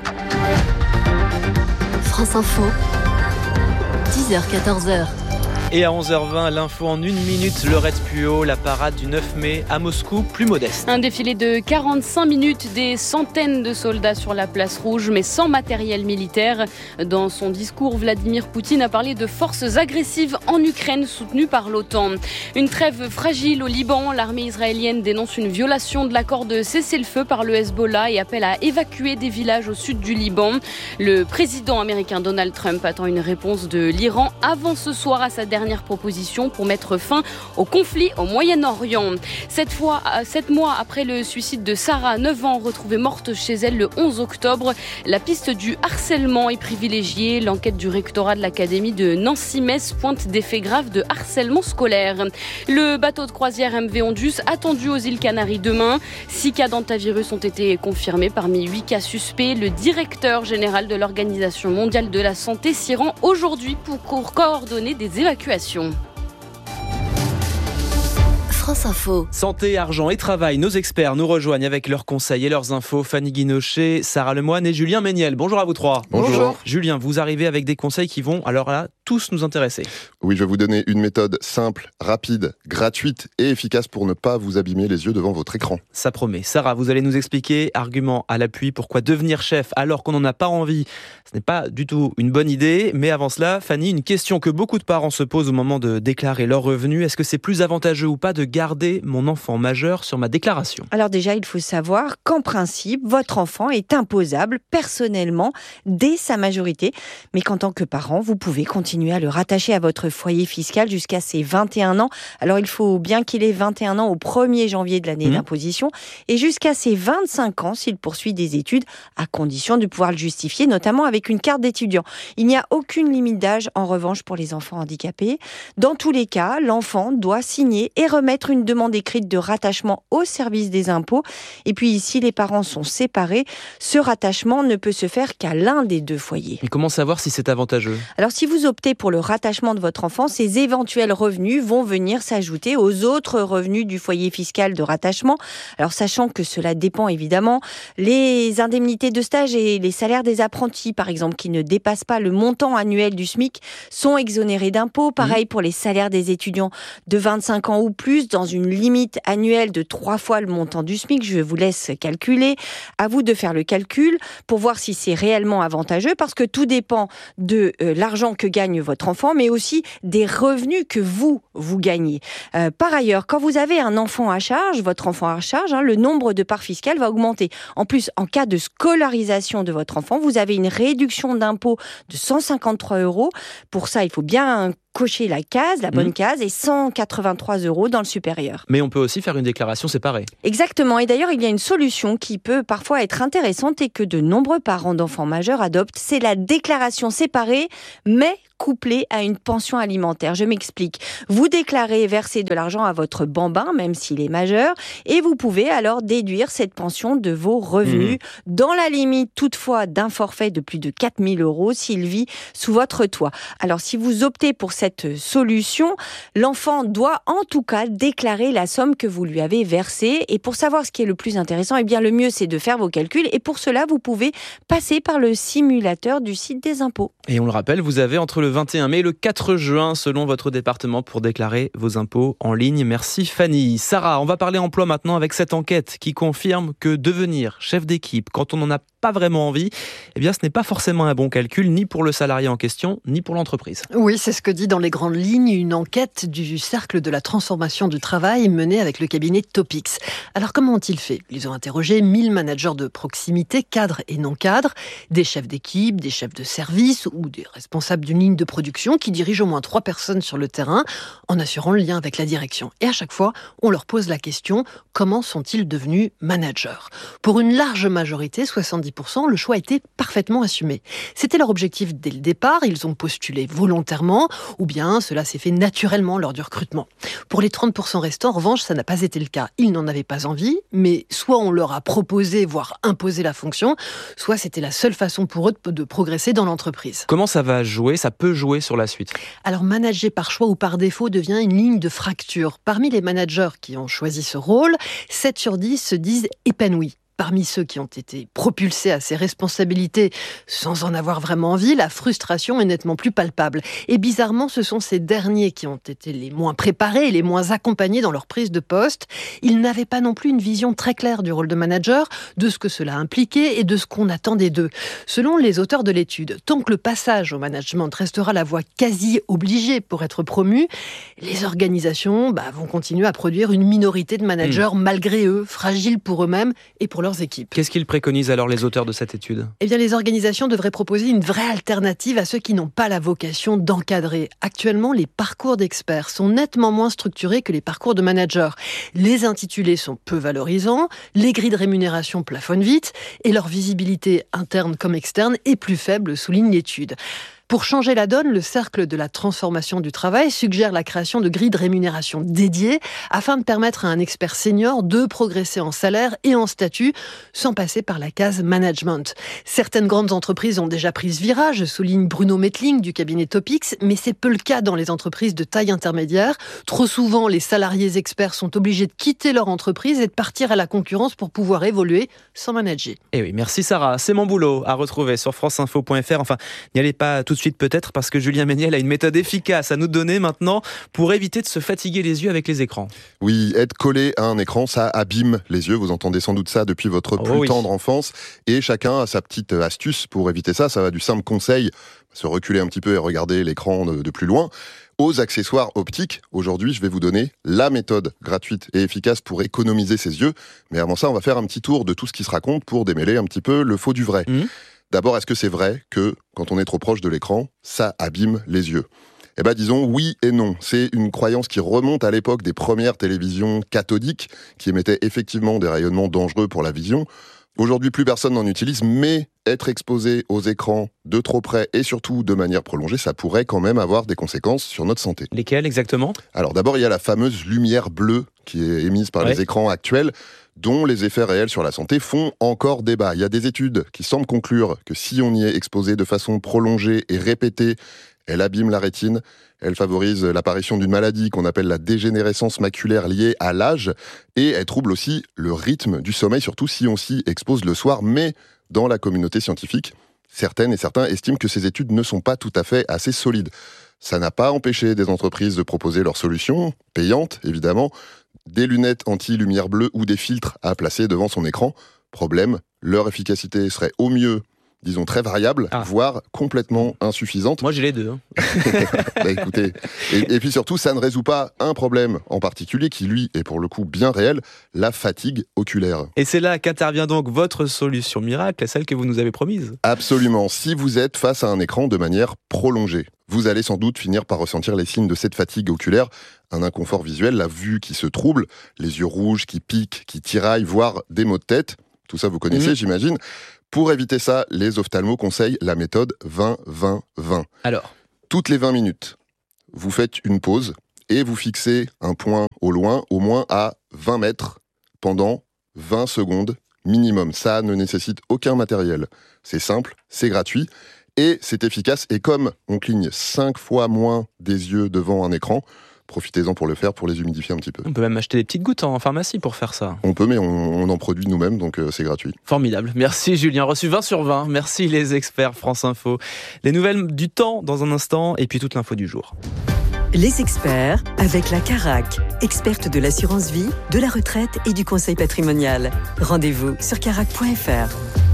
France Info, 10h-14h. Et à 11h20, l'info en 1 minute, Laurette Puot, la parade du 9 mai à Moscou, plus modeste. Un défilé de 45 minutes, des centaines de soldats sur la place rouge, mais sans matériel militaire. Dans son discours, Vladimir Poutine a parlé de forces agressives en Ukraine soutenues par l'OTAN. Une trêve fragile au Liban, l'armée israélienne dénonce une violation de l'accord de cessez-le-feu par le Hezbollah et appelle à évacuer des villages au sud du Liban. Le président américain Donald Trump attend une réponse de l'Iran avant ce soir à sa dernière proposition pour mettre fin au conflit au Moyen-Orient. 7 mois après le suicide de Sarah, 9 ans, retrouvée morte chez elle le 11 octobre, la piste du harcèlement est privilégiée. L'enquête du rectorat de l'académie de Nancy-Metz pointe des faits graves de harcèlement scolaire. Le bateau de croisière MV Ondus attendu aux îles Canaries demain. 6 cas d'antavirus ont été confirmés parmi 8 cas suspects. Le directeur général de l'Organisation mondiale de la santé s'y rend aujourd'hui pour coordonner des évacuations. France Info. Santé, argent et travail, nos experts nous rejoignent avec leurs conseils et leurs infos. Fanny Guinochet, Sarah Lemoine et Julien Méniel. Bonjour à vous trois. Bonjour. Julien, vous arrivez avec des conseils qui vont, alors là, tous nous intéresser. Oui, je vais vous donner une méthode simple, rapide, gratuite et efficace pour ne pas vous abîmer les yeux devant votre écran. Ça promet. Sarah, vous allez nous expliquer, argument à l'appui, pourquoi devenir chef alors qu'on n'en a pas envie, ce n'est pas du tout une bonne idée. Mais avant cela, Fanny, une question que beaucoup de parents se posent au moment de déclarer leurs revenus. Est-ce que c'est plus avantageux ou pas de garder mon enfant majeur sur ma déclaration? Alors déjà, il faut savoir qu'en principe, votre enfant est imposable personnellement dès sa majorité, mais qu'en tant que parent, vous pouvez continuer à le rattacher à votre foyer fiscal jusqu'à ses 21 ans. Alors il faut bien qu'il ait 21 ans au 1er janvier de l'année d'imposition et jusqu'à ses 25 ans s'il poursuit des études, à condition de pouvoir le justifier, notamment avec une carte d'étudiant. Il n'y a aucune limite d'âge en revanche pour les enfants handicapés. Dans tous les cas, l'enfant doit signer et remettre une demande écrite de rattachement au service des impôts. Et puis, si les parents sont séparés, ce rattachement ne peut se faire qu'à l'un des deux foyers. Et comment savoir si c'est avantageux? Alors, si vous optez optez pour le rattachement de votre enfant, ces éventuels revenus vont venir s'ajouter aux autres revenus du foyer fiscal de rattachement. Alors sachant que cela dépend évidemment, les indemnités de stage et les salaires des apprentis par exemple qui ne dépassent pas le montant annuel du SMIC sont exonérés d'impôts. Pareil pour les salaires des étudiants de 25 ans ou plus dans une limite annuelle de 3 fois le montant du SMIC. Je vous laisse calculer. À vous de faire le calcul pour voir si c'est réellement avantageux parce que tout dépend de l'argent que gagne votre enfant mais aussi des revenus que vous gagnez. Par ailleurs, quand vous avez un enfant à charge, votre enfant à charge, le nombre de parts fiscales va augmenter. En plus, en cas de scolarisation de votre enfant, vous avez une réduction d'impôt de 153 €. Pour ça, il faut bien cocher la bonne case, et 183 € dans le supérieur. Mais on peut aussi faire une déclaration séparée. Exactement. Et d'ailleurs, il y a une solution qui peut parfois être intéressante et que de nombreux parents d'enfants majeurs adoptent. C'est la déclaration séparée, mais couplée à une pension alimentaire. Je m'explique. Vous déclarez verser de l'argent à votre bambin, même s'il est majeur, et vous pouvez alors déduire cette pension de vos revenus, dans la limite toutefois d'un forfait de plus de 4 000 € s'il vit sous votre toit. Alors si vous optez pour cette solution, l'enfant doit en tout cas déclarer la somme que vous lui avez versée. Et pour savoir ce qui est le plus intéressant, eh bien le mieux c'est de faire vos calculs. Et pour cela, vous pouvez passer par le simulateur du site des impôts. Et on le rappelle, vous avez entre le 21 mai et le 4 juin, selon votre département, pour déclarer vos impôts en ligne. Merci Fanny. Sarah, on va parler emploi maintenant avec cette enquête qui confirme que devenir chef d'équipe quand on n'en a pas vraiment envie, eh bien ce n'est pas forcément un bon calcul, ni pour le salarié en question, ni pour l'entreprise. Oui, c'est ce que dit dans les grandes lignes une enquête du Cercle de la transformation du travail menée avec le cabinet Topix. Alors comment ont-ils fait ? Ils ont interrogé 1000 managers de proximité, cadres et non cadres, des chefs d'équipe, des chefs de service ou des responsables d'une ligne de production qui dirigent au moins 3 personnes sur le terrain en assurant le lien avec la direction. Et à chaque fois, on leur pose la question, comment sont-ils devenus managers ? Pour une large majorité, 70%, le choix était parfaitement assumé. C'était leur objectif dès le départ, ils ont postulé volontairement, ou bien cela s'est fait naturellement lors du recrutement. Pour les 30% restants, en revanche, ça n'a pas été le cas. Ils n'en avaient pas envie, mais soit on leur a proposé, voire imposé la fonction, soit c'était la seule façon pour eux de progresser dans l'entreprise. Comment ça va jouer ? Ça peut jouer sur la suite ? Alors, manager par choix ou par défaut devient une ligne de fracture. Parmi les managers qui ont choisi ce rôle, 7 sur 10 se disent épanouis. Parmi ceux qui ont été propulsés à ces responsabilités sans en avoir vraiment envie, la frustration est nettement plus palpable. Et bizarrement, ce sont ces derniers qui ont été les moins préparés et les moins accompagnés dans leur prise de poste. Ils n'avaient pas non plus une vision très claire du rôle de manager, de ce que cela impliquait et de ce qu'on attendait d'eux. Selon les auteurs de l'étude, tant que le passage au management restera la voie quasi obligée pour être promu, les organisations vont continuer à produire une minorité de managers malgré eux, fragiles pour eux-mêmes et pour leurs équipes. Qu'est-ce qu'ils préconisent alors les auteurs de cette étude ? Eh bien, les organisations devraient proposer une vraie alternative à ceux qui n'ont pas la vocation d'encadrer. Actuellement, les parcours d'experts sont nettement moins structurés que les parcours de managers. Les intitulés sont peu valorisants, les grilles de rémunération plafonnent vite et leur visibilité interne comme externe est plus faible, souligne l'étude. Pour changer la donne, le Cercle de la transformation du travail suggère la création de grilles de rémunération dédiées afin de permettre à un expert senior de progresser en salaire et en statut sans passer par la case management. Certaines grandes entreprises ont déjà pris ce virage, souligne Bruno Mettling du cabinet Topix, mais c'est peu le cas dans les entreprises de taille intermédiaire. Trop souvent, les salariés experts sont obligés de quitter leur entreprise et de partir à la concurrence pour pouvoir évoluer sans manager. Eh oui, merci Sarah. C'est mon boulot à retrouver sur franceinfo.fr. Enfin, n'y allez pas tout de suite peut-être parce que Julien Méniel a une méthode efficace à nous donner maintenant pour éviter de se fatiguer les yeux avec les écrans. Oui, être collé à un écran, ça abîme les yeux. Vous entendez sans doute ça depuis votre plus tendre enfance. Et chacun a sa petite astuce pour éviter ça. Ça va du simple conseil, se reculer un petit peu et regarder l'écran de plus loin, aux accessoires optiques. Aujourd'hui, je vais vous donner la méthode gratuite et efficace pour économiser ses yeux. Mais avant ça, on va faire un petit tour de tout ce qui se raconte pour démêler un petit peu le faux du vrai. D'abord, est-ce que c'est vrai que, quand on est trop proche de l'écran, ça abîme les yeux ? Eh bien, disons oui et non. C'est une croyance qui remonte à l'époque des premières télévisions cathodiques, qui émettaient effectivement des rayonnements dangereux pour la vision. Aujourd'hui, plus personne n'en utilise, mais être exposé aux écrans de trop près et surtout de manière prolongée, ça pourrait quand même avoir des conséquences sur notre santé. Lesquelles exactement ? Alors d'abord, il y a la fameuse lumière bleue qui est émise par les écrans actuels, dont les effets réels sur la santé font encore débat. Il y a des études qui semblent conclure que si on y est exposé de façon prolongée et répétée, elle abîme la rétine, elle favorise l'apparition d'une maladie qu'on appelle la dégénérescence maculaire liée à l'âge, et elle trouble aussi le rythme du sommeil, surtout si on s'y expose le soir. Mais dans la communauté scientifique, certaines et certains estiment que ces études ne sont pas tout à fait assez solides. Ça n'a pas empêché des entreprises de proposer leurs solutions, payantes évidemment, des lunettes anti-lumière bleue ou des filtres à placer devant son écran. Problème, leur efficacité serait au mieux, disons, très variable, voire complètement insuffisante. Moi, j'ai les deux. Bah, écoutez, et puis surtout, ça ne résout pas un problème en particulier qui, lui, est pour le coup bien réel, la fatigue oculaire. Et c'est là qu'intervient donc votre solution miracle, celle que vous nous avez promise. Absolument. Si vous êtes face à un écran de manière prolongée, vous allez sans doute finir par ressentir les signes de cette fatigue oculaire, un inconfort visuel, la vue qui se trouble, les yeux rouges qui piquent, qui tiraillent, voire des maux de tête. Tout ça, vous connaissez, j'imagine. Pour éviter ça, les ophtalmos conseillent la méthode 20-20-20. Alors, toutes les 20 minutes, vous faites une pause et vous fixez un point au loin, au moins à 20 mètres, pendant 20 secondes minimum. Ça ne nécessite aucun matériel. C'est simple, c'est gratuit et c'est efficace. Et comme on cligne 5 fois moins des yeux devant un écran, profitez-en pour le faire, pour les humidifier un petit peu. On peut même acheter des petites gouttes en pharmacie pour faire ça. On peut, mais on en produit nous-mêmes, donc c'est gratuit. Formidable. Merci Julien. Reçu 20 sur 20. Merci les experts France Info. Les nouvelles du temps dans un instant et puis toute l'info du jour. Les experts avec la Carac, experte de l'assurance vie, de la retraite et du conseil patrimonial. Rendez-vous sur carac.fr.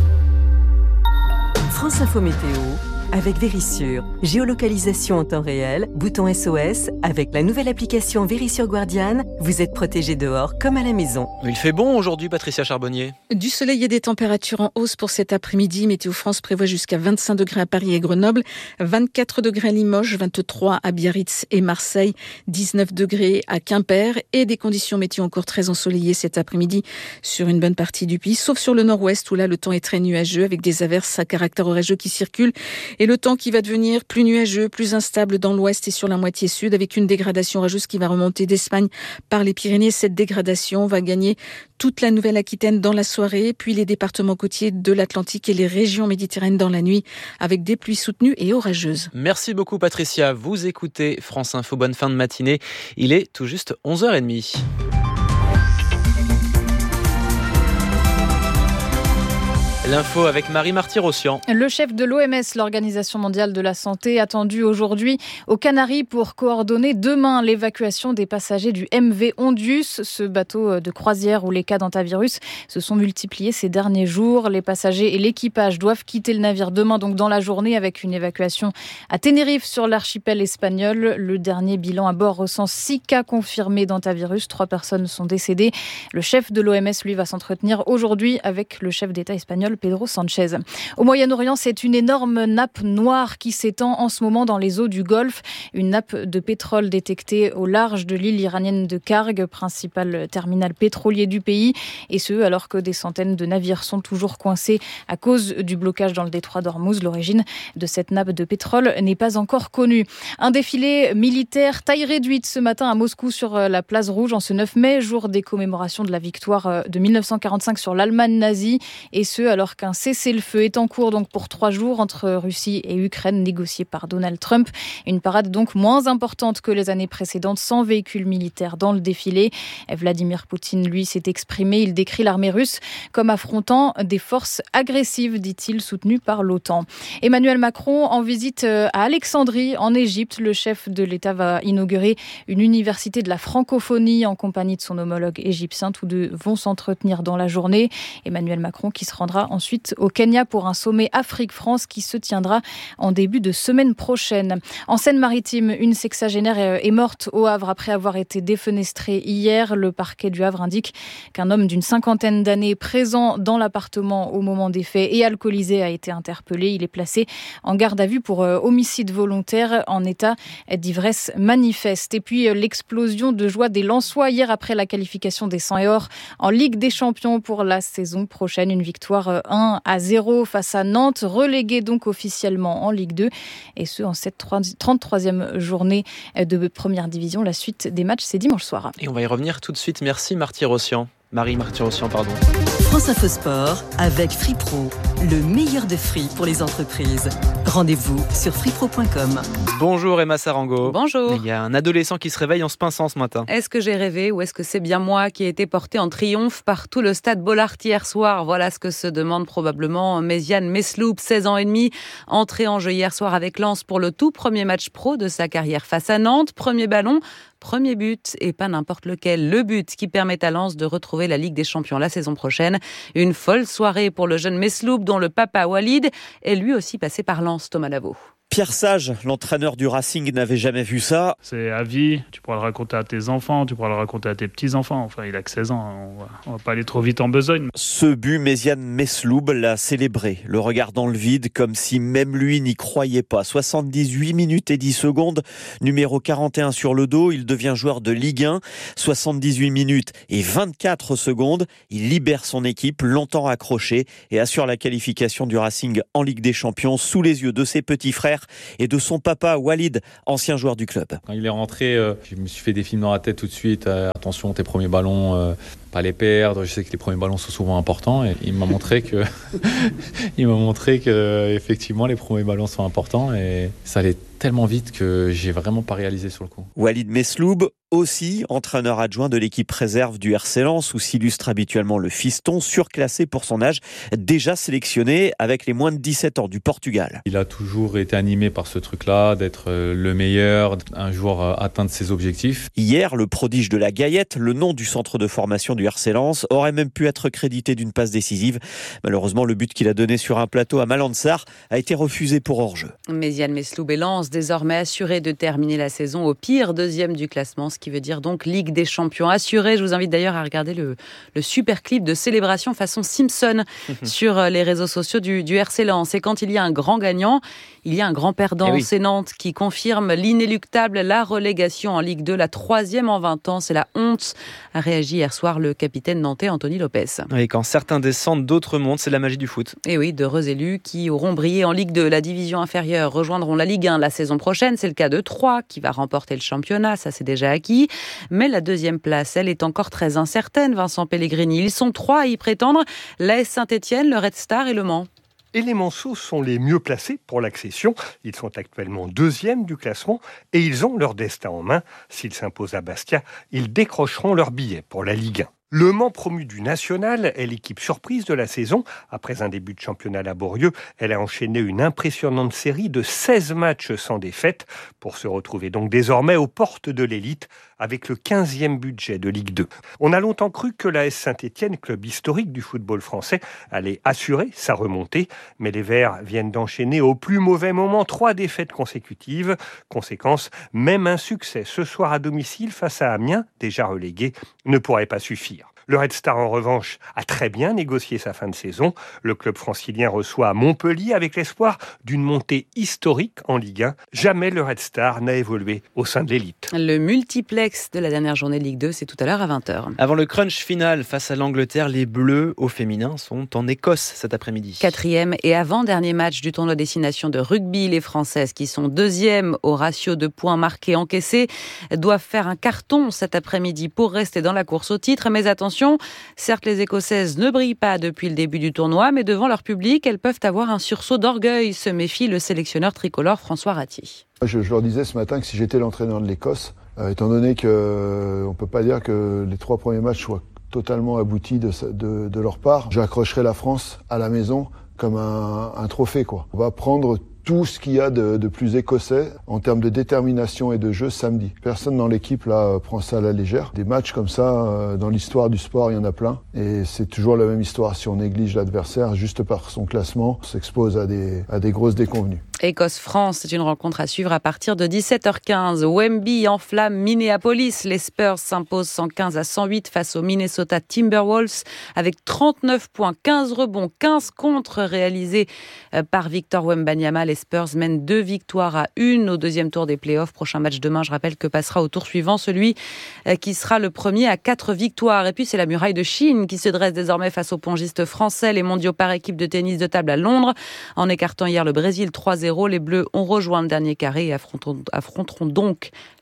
France Info Météo avec Vérissure. Géolocalisation en temps réel, bouton SOS. Avec la nouvelle application Vérissure Guardian, vous êtes protégé dehors comme à la maison. Il fait bon aujourd'hui, Patricia Charbonnier. Du soleil et des températures en hausse pour cet après-midi. Météo France prévoit jusqu'à 25 degrés à Paris et Grenoble, 24 degrés à Limoges, 23 à Biarritz et Marseille, 19 degrés à Quimper et des conditions météo encore très ensoleillées cet après-midi sur une bonne partie du pays, sauf sur le nord-ouest où là le temps est très nuageux avec des averses à caractère orageux qui circulent. Et le temps qui va devenir plus nuageux, plus instable dans l'ouest et sur la moitié sud, avec une dégradation orageuse qui va remonter d'Espagne par les Pyrénées. Cette dégradation va gagner toute la Nouvelle-Aquitaine dans la soirée, puis les départements côtiers de l'Atlantique et les régions méditerranéennes dans la nuit, avec des pluies soutenues et orageuses. Merci beaucoup Patricia. Vous écoutez France Info. Bonne fin de matinée. Il est tout juste 11h30. L'info avec Marie Marty-Rossian. Le chef de l'OMS, l'Organisation mondiale de la santé, attendu aujourd'hui aux Canaries pour coordonner demain l'évacuation des passagers du MV Ondius, ce bateau de croisière où les cas d'hantavirus se sont multipliés ces derniers jours. Les passagers et l'équipage doivent quitter le navire demain, donc dans la journée, avec une évacuation à Tenerife sur l'archipel espagnol. Le dernier bilan à bord recense 6 cas confirmés d'hantavirus. 3 personnes sont décédées. Le chef de l'OMS, lui, va s'entretenir aujourd'hui avec le chef d'État espagnol, Pedro Sanchez. Au Moyen-Orient, c'est une énorme nappe noire qui s'étend en ce moment dans les eaux du Golfe. Une nappe de pétrole détectée au large de l'île iranienne de Karg, principal terminal pétrolier du pays. Et ce, alors que des centaines de navires sont toujours coincés à cause du blocage dans le détroit d'Ormuz. L'origine de cette nappe de pétrole n'est pas encore connue. Un défilé militaire taille réduite ce matin à Moscou sur la place Rouge en ce 9 mai, jour des commémorations de la victoire de 1945 sur l'Allemagne nazie. Et ce, alors qu'un cessez-le-feu est en cours donc pour 3 jours entre Russie et Ukraine, négocié par Donald Trump. Une parade donc moins importante que les années précédentes, sans véhicule militaire dans le défilé. Vladimir Poutine, lui, s'est exprimé. Il décrit l'armée russe comme affrontant des forces agressives, dit-il, soutenues par l'OTAN. Emmanuel Macron en visite à Alexandrie, en Égypte. Le chef de l'État va inaugurer une université de la francophonie en compagnie de son homologue égyptien. Tous deux vont s'entretenir dans la journée. Emmanuel Macron qui se rendra ensuite au Kenya pour un sommet Afrique-France qui se tiendra en début de semaine prochaine. En Seine-Maritime, une sexagénaire est morte au Havre après avoir été défenestrée hier. Le parquet du Havre indique qu'un homme d'une 50aine d'années présent dans l'appartement au moment des faits et alcoolisé a été interpellé. Il est placé en garde à vue pour homicide volontaire en état d'ivresse manifeste. Et puis l'explosion de joie des Lensois hier après la qualification des 100 et or en Ligue des Champions pour la saison prochaine. Une victoire 1-0 face à Nantes, relégué donc officiellement en Ligue 2, et ce en cette 33e journée de première division. La suite des matchs, c'est dimanche soir. Et on va y revenir tout de suite. Merci Marty-Rossian. Marie Marty-Rossian, pardon. France Info Sport avec Free Pro, le meilleur de Free pour les entreprises. Rendez-vous sur freepro.com. Bonjour Emma Sarango. Bonjour. Il y a un adolescent qui se réveille en se pinçant ce matin. Est-ce que j'ai rêvé ou est-ce que c'est bien moi qui ai été porté en triomphe par tout le stade Bollaert hier soir? Voilà ce que se demande probablement Méziane Mesloub, 16 ans et demi, entré en jeu hier soir avec Lens pour le tout premier match pro de sa carrière face à Nantes. Premier ballon, premier but et pas n'importe lequel. Le but qui permet à Lens de retrouver la Ligue des Champions la saison prochaine. Une folle soirée pour le jeune Mesloub dont le papa Walid est lui aussi passé par Lens. Thomas Lavaux. Pierre Sage, l'entraîneur du Racing, n'avait jamais vu ça. C'est à vie, tu pourras le raconter à tes enfants, tu pourras le raconter à tes petits-enfants. Enfin, il a que 16 ans, on va pas aller trop vite en besogne. Ce but, Méziane Mesloub l'a célébré, le regard dans le vide, comme si même lui n'y croyait pas. 78 minutes et 10 secondes, numéro 41 sur le dos, il devient joueur de Ligue 1. 78 minutes et 24 secondes, il libère son équipe, longtemps accrochée, et assure la qualification du Racing en Ligue des Champions sous les yeux de ses petits frères et de son papa Walid, ancien joueur du club. Quand il est rentré, je me suis fait des films dans la tête tout de suite. Attention, tes premiers ballons, pas les perdre. Je sais que les premiers ballons sont souvent importants. Et il m'a montré que, effectivement, les premiers ballons sont importants. Et ça allait tellement vite que j'ai vraiment pas réalisé sur le coup. Walid Mesloub, aussi entraîneur adjoint de l'équipe réserve du RC Lens, où s'illustre habituellement le fiston, surclassé pour son âge, déjà sélectionné avec les moins de 17 ans du Portugal. Il a toujours été animé par ce truc-là, d'être le meilleur, un joueur atteindre ses objectifs. Hier, le prodige de la Gaillette, le nom du centre de formation du RC Lens, aurait même pu être crédité d'une passe décisive. Malheureusement, le but qu'il a donné sur un plateau à Malansar a été refusé pour hors-jeu. Méziane Mesloub et Lens désormais assuré de terminer la saison au pire deuxième du classement, ce qui veut dire donc Ligue des Champions assurée. Je vous invite d'ailleurs à regarder le super clip de célébration façon Simpson sur les réseaux sociaux du RC Lens. Et quand il y a un grand gagnant, il y a un grand perdant. Oui. C'est Nantes qui confirme l'inéluctable, la relégation en Ligue 2, la 3e en 20 ans. C'est la honte, a réagi hier soir le capitaine nantais Anthony Lopez. Et quand certains descendent, d'autres montent, c'est la magie du foot. Et oui, d'heureux élus qui auront brillé en Ligue 2. La division inférieure rejoindront la Ligue 1 la saison prochaine. C'est le cas de Troyes qui va remporter le championnat, ça c'est déjà acquis. Mais la deuxième place, elle est encore très incertaine, Vincent Pellegrini. Ils sont 3 à y prétendre, l'AS Saint-Etienne, le Red Star et le Mans. Et les Manceaux sont les mieux placés pour l'accession. Ils sont actuellement 2e du classement et ils ont leur destin en main. S'ils s'imposent à Bastia, ils décrocheront leur billet pour la Ligue 1. Le Mans, promu du National, est l'équipe surprise de la saison. Après un début de championnat laborieux, elle a enchaîné une impressionnante série de 16 matchs sans défaite pour se retrouver donc désormais aux portes de l'élite avec le 15e budget de Ligue 2. On a longtemps cru que l'AS Saint-Etienne, club historique du football français, allait assurer sa remontée, mais les Verts viennent d'enchaîner au plus mauvais moment 3 défaites consécutives. Conséquence, même un succès ce soir à domicile face à Amiens, déjà relégué, ne pourrait pas suffire. Le Red Star, en revanche, a très bien négocié sa fin de saison. Le club francilien reçoit Montpellier avec l'espoir d'une montée historique en Ligue 1. Jamais le Red Star n'a évolué au sein de l'élite. Le multiplex de la dernière journée de Ligue 2, c'est tout à l'heure à 20h. Avant le crunch final face à l'Angleterre, les Bleus au féminin sont en Écosse cet après-midi. 4e et avant-dernier match du tournoi destination de rugby. Les Françaises, qui sont 2e au ratio de points marqués encaissés, doivent faire un carton cet après-midi pour rester dans la course au titre. Mais attention, certes, les Écossaises ne brillent pas depuis le début du tournoi, mais devant leur public, elles peuvent avoir un sursaut d'orgueil, se méfie le sélectionneur tricolore François Ratti. Je leur disais ce matin que si j'étais l'entraîneur de l'Écosse, étant donné qu'on ne peut pas dire que les 3 premiers matchs soient totalement aboutis de leur part, j'accrocherai la France à la maison comme un trophée, quoi. On va prendre tout ce qu'il y a de plus écossais en termes de détermination et de jeu samedi. Personne dans l'équipe là prend ça à la légère. Des matchs comme ça, dans l'histoire du sport, il y en a plein. Et c'est toujours la même histoire. Si on néglige l'adversaire, juste par son classement, on s'expose à des grosses déconvenues. Écosse-France, c'est une rencontre à suivre à partir de 17h15. Wemby enflamme Minneapolis. Les Spurs s'imposent 115-108 face aux Minnesota Timberwolves avec 39 points, 15 rebonds, 15 contres réalisés par Victor Wembanyama. Les Spurs mènent 2 victoires à 1 au deuxième tour des playoffs. Prochain match demain, je rappelle que passera au tour suivant celui qui sera le premier à 4 victoires. Et puis c'est la muraille de Chine qui se dresse désormais face aux pongistes français. Les mondiaux par équipe de tennis de table à Londres. En écartant hier le Brésil 3-0, les Bleus ont rejoint le dernier carré et affronteront donc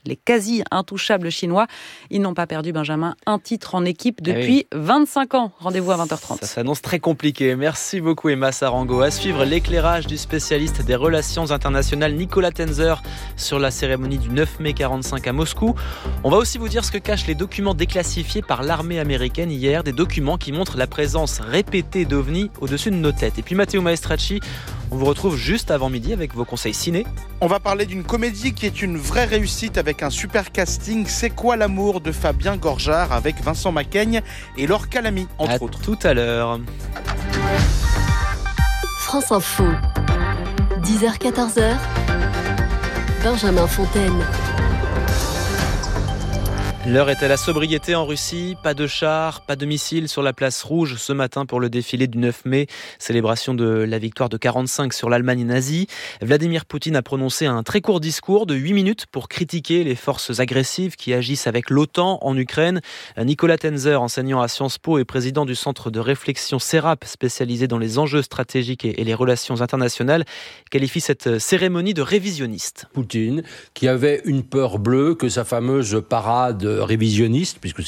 Les quasi intouchables chinois. Ils n'ont pas perdu, Benjamin, un titre en équipe depuis 25 ans. Rendez-vous à 20h30. Ça s'annonce très compliqué. Merci beaucoup Emma Sarango. À suivre l'éclairage du spécialiste des relations internationales Nicolas Tenzer sur la cérémonie du 9 mai 45 à Moscou. On va aussi vous dire ce que cachent les documents déclassifiés par l'armée américaine hier. Des documents qui montrent la présence répétée d'OVNI au-dessus de nos têtes. Et puis Matteo Maestracci, on vous retrouve juste avant midi avec vos conseils ciné. On va parler d'une comédie qui est une vraie réussite avec un super casting. C'est quoi l'amour de Fabien Gorjard avec Vincent Macaigne et Laure Calamy, entre autres. Tout à l'heure. France Info, 10h-14h, Benjamin Fontaine. L'heure est à la sobriété en Russie. Pas de chars, pas de missiles sur la place rouge ce matin pour le défilé du 9 mai. Célébration de la victoire de 45 sur l'Allemagne nazie. Vladimir Poutine a prononcé un très court discours de 8 minutes pour critiquer les forces agressives qui agissent avec l'OTAN en Ukraine. Nicolas Tenzer, enseignant à Sciences Po et président du centre de réflexion CERAP, spécialisé dans les enjeux stratégiques et les relations internationales, qualifie cette cérémonie de révisionniste. Poutine, qui avait une peur bleue que sa fameuse parade révisionniste, puisque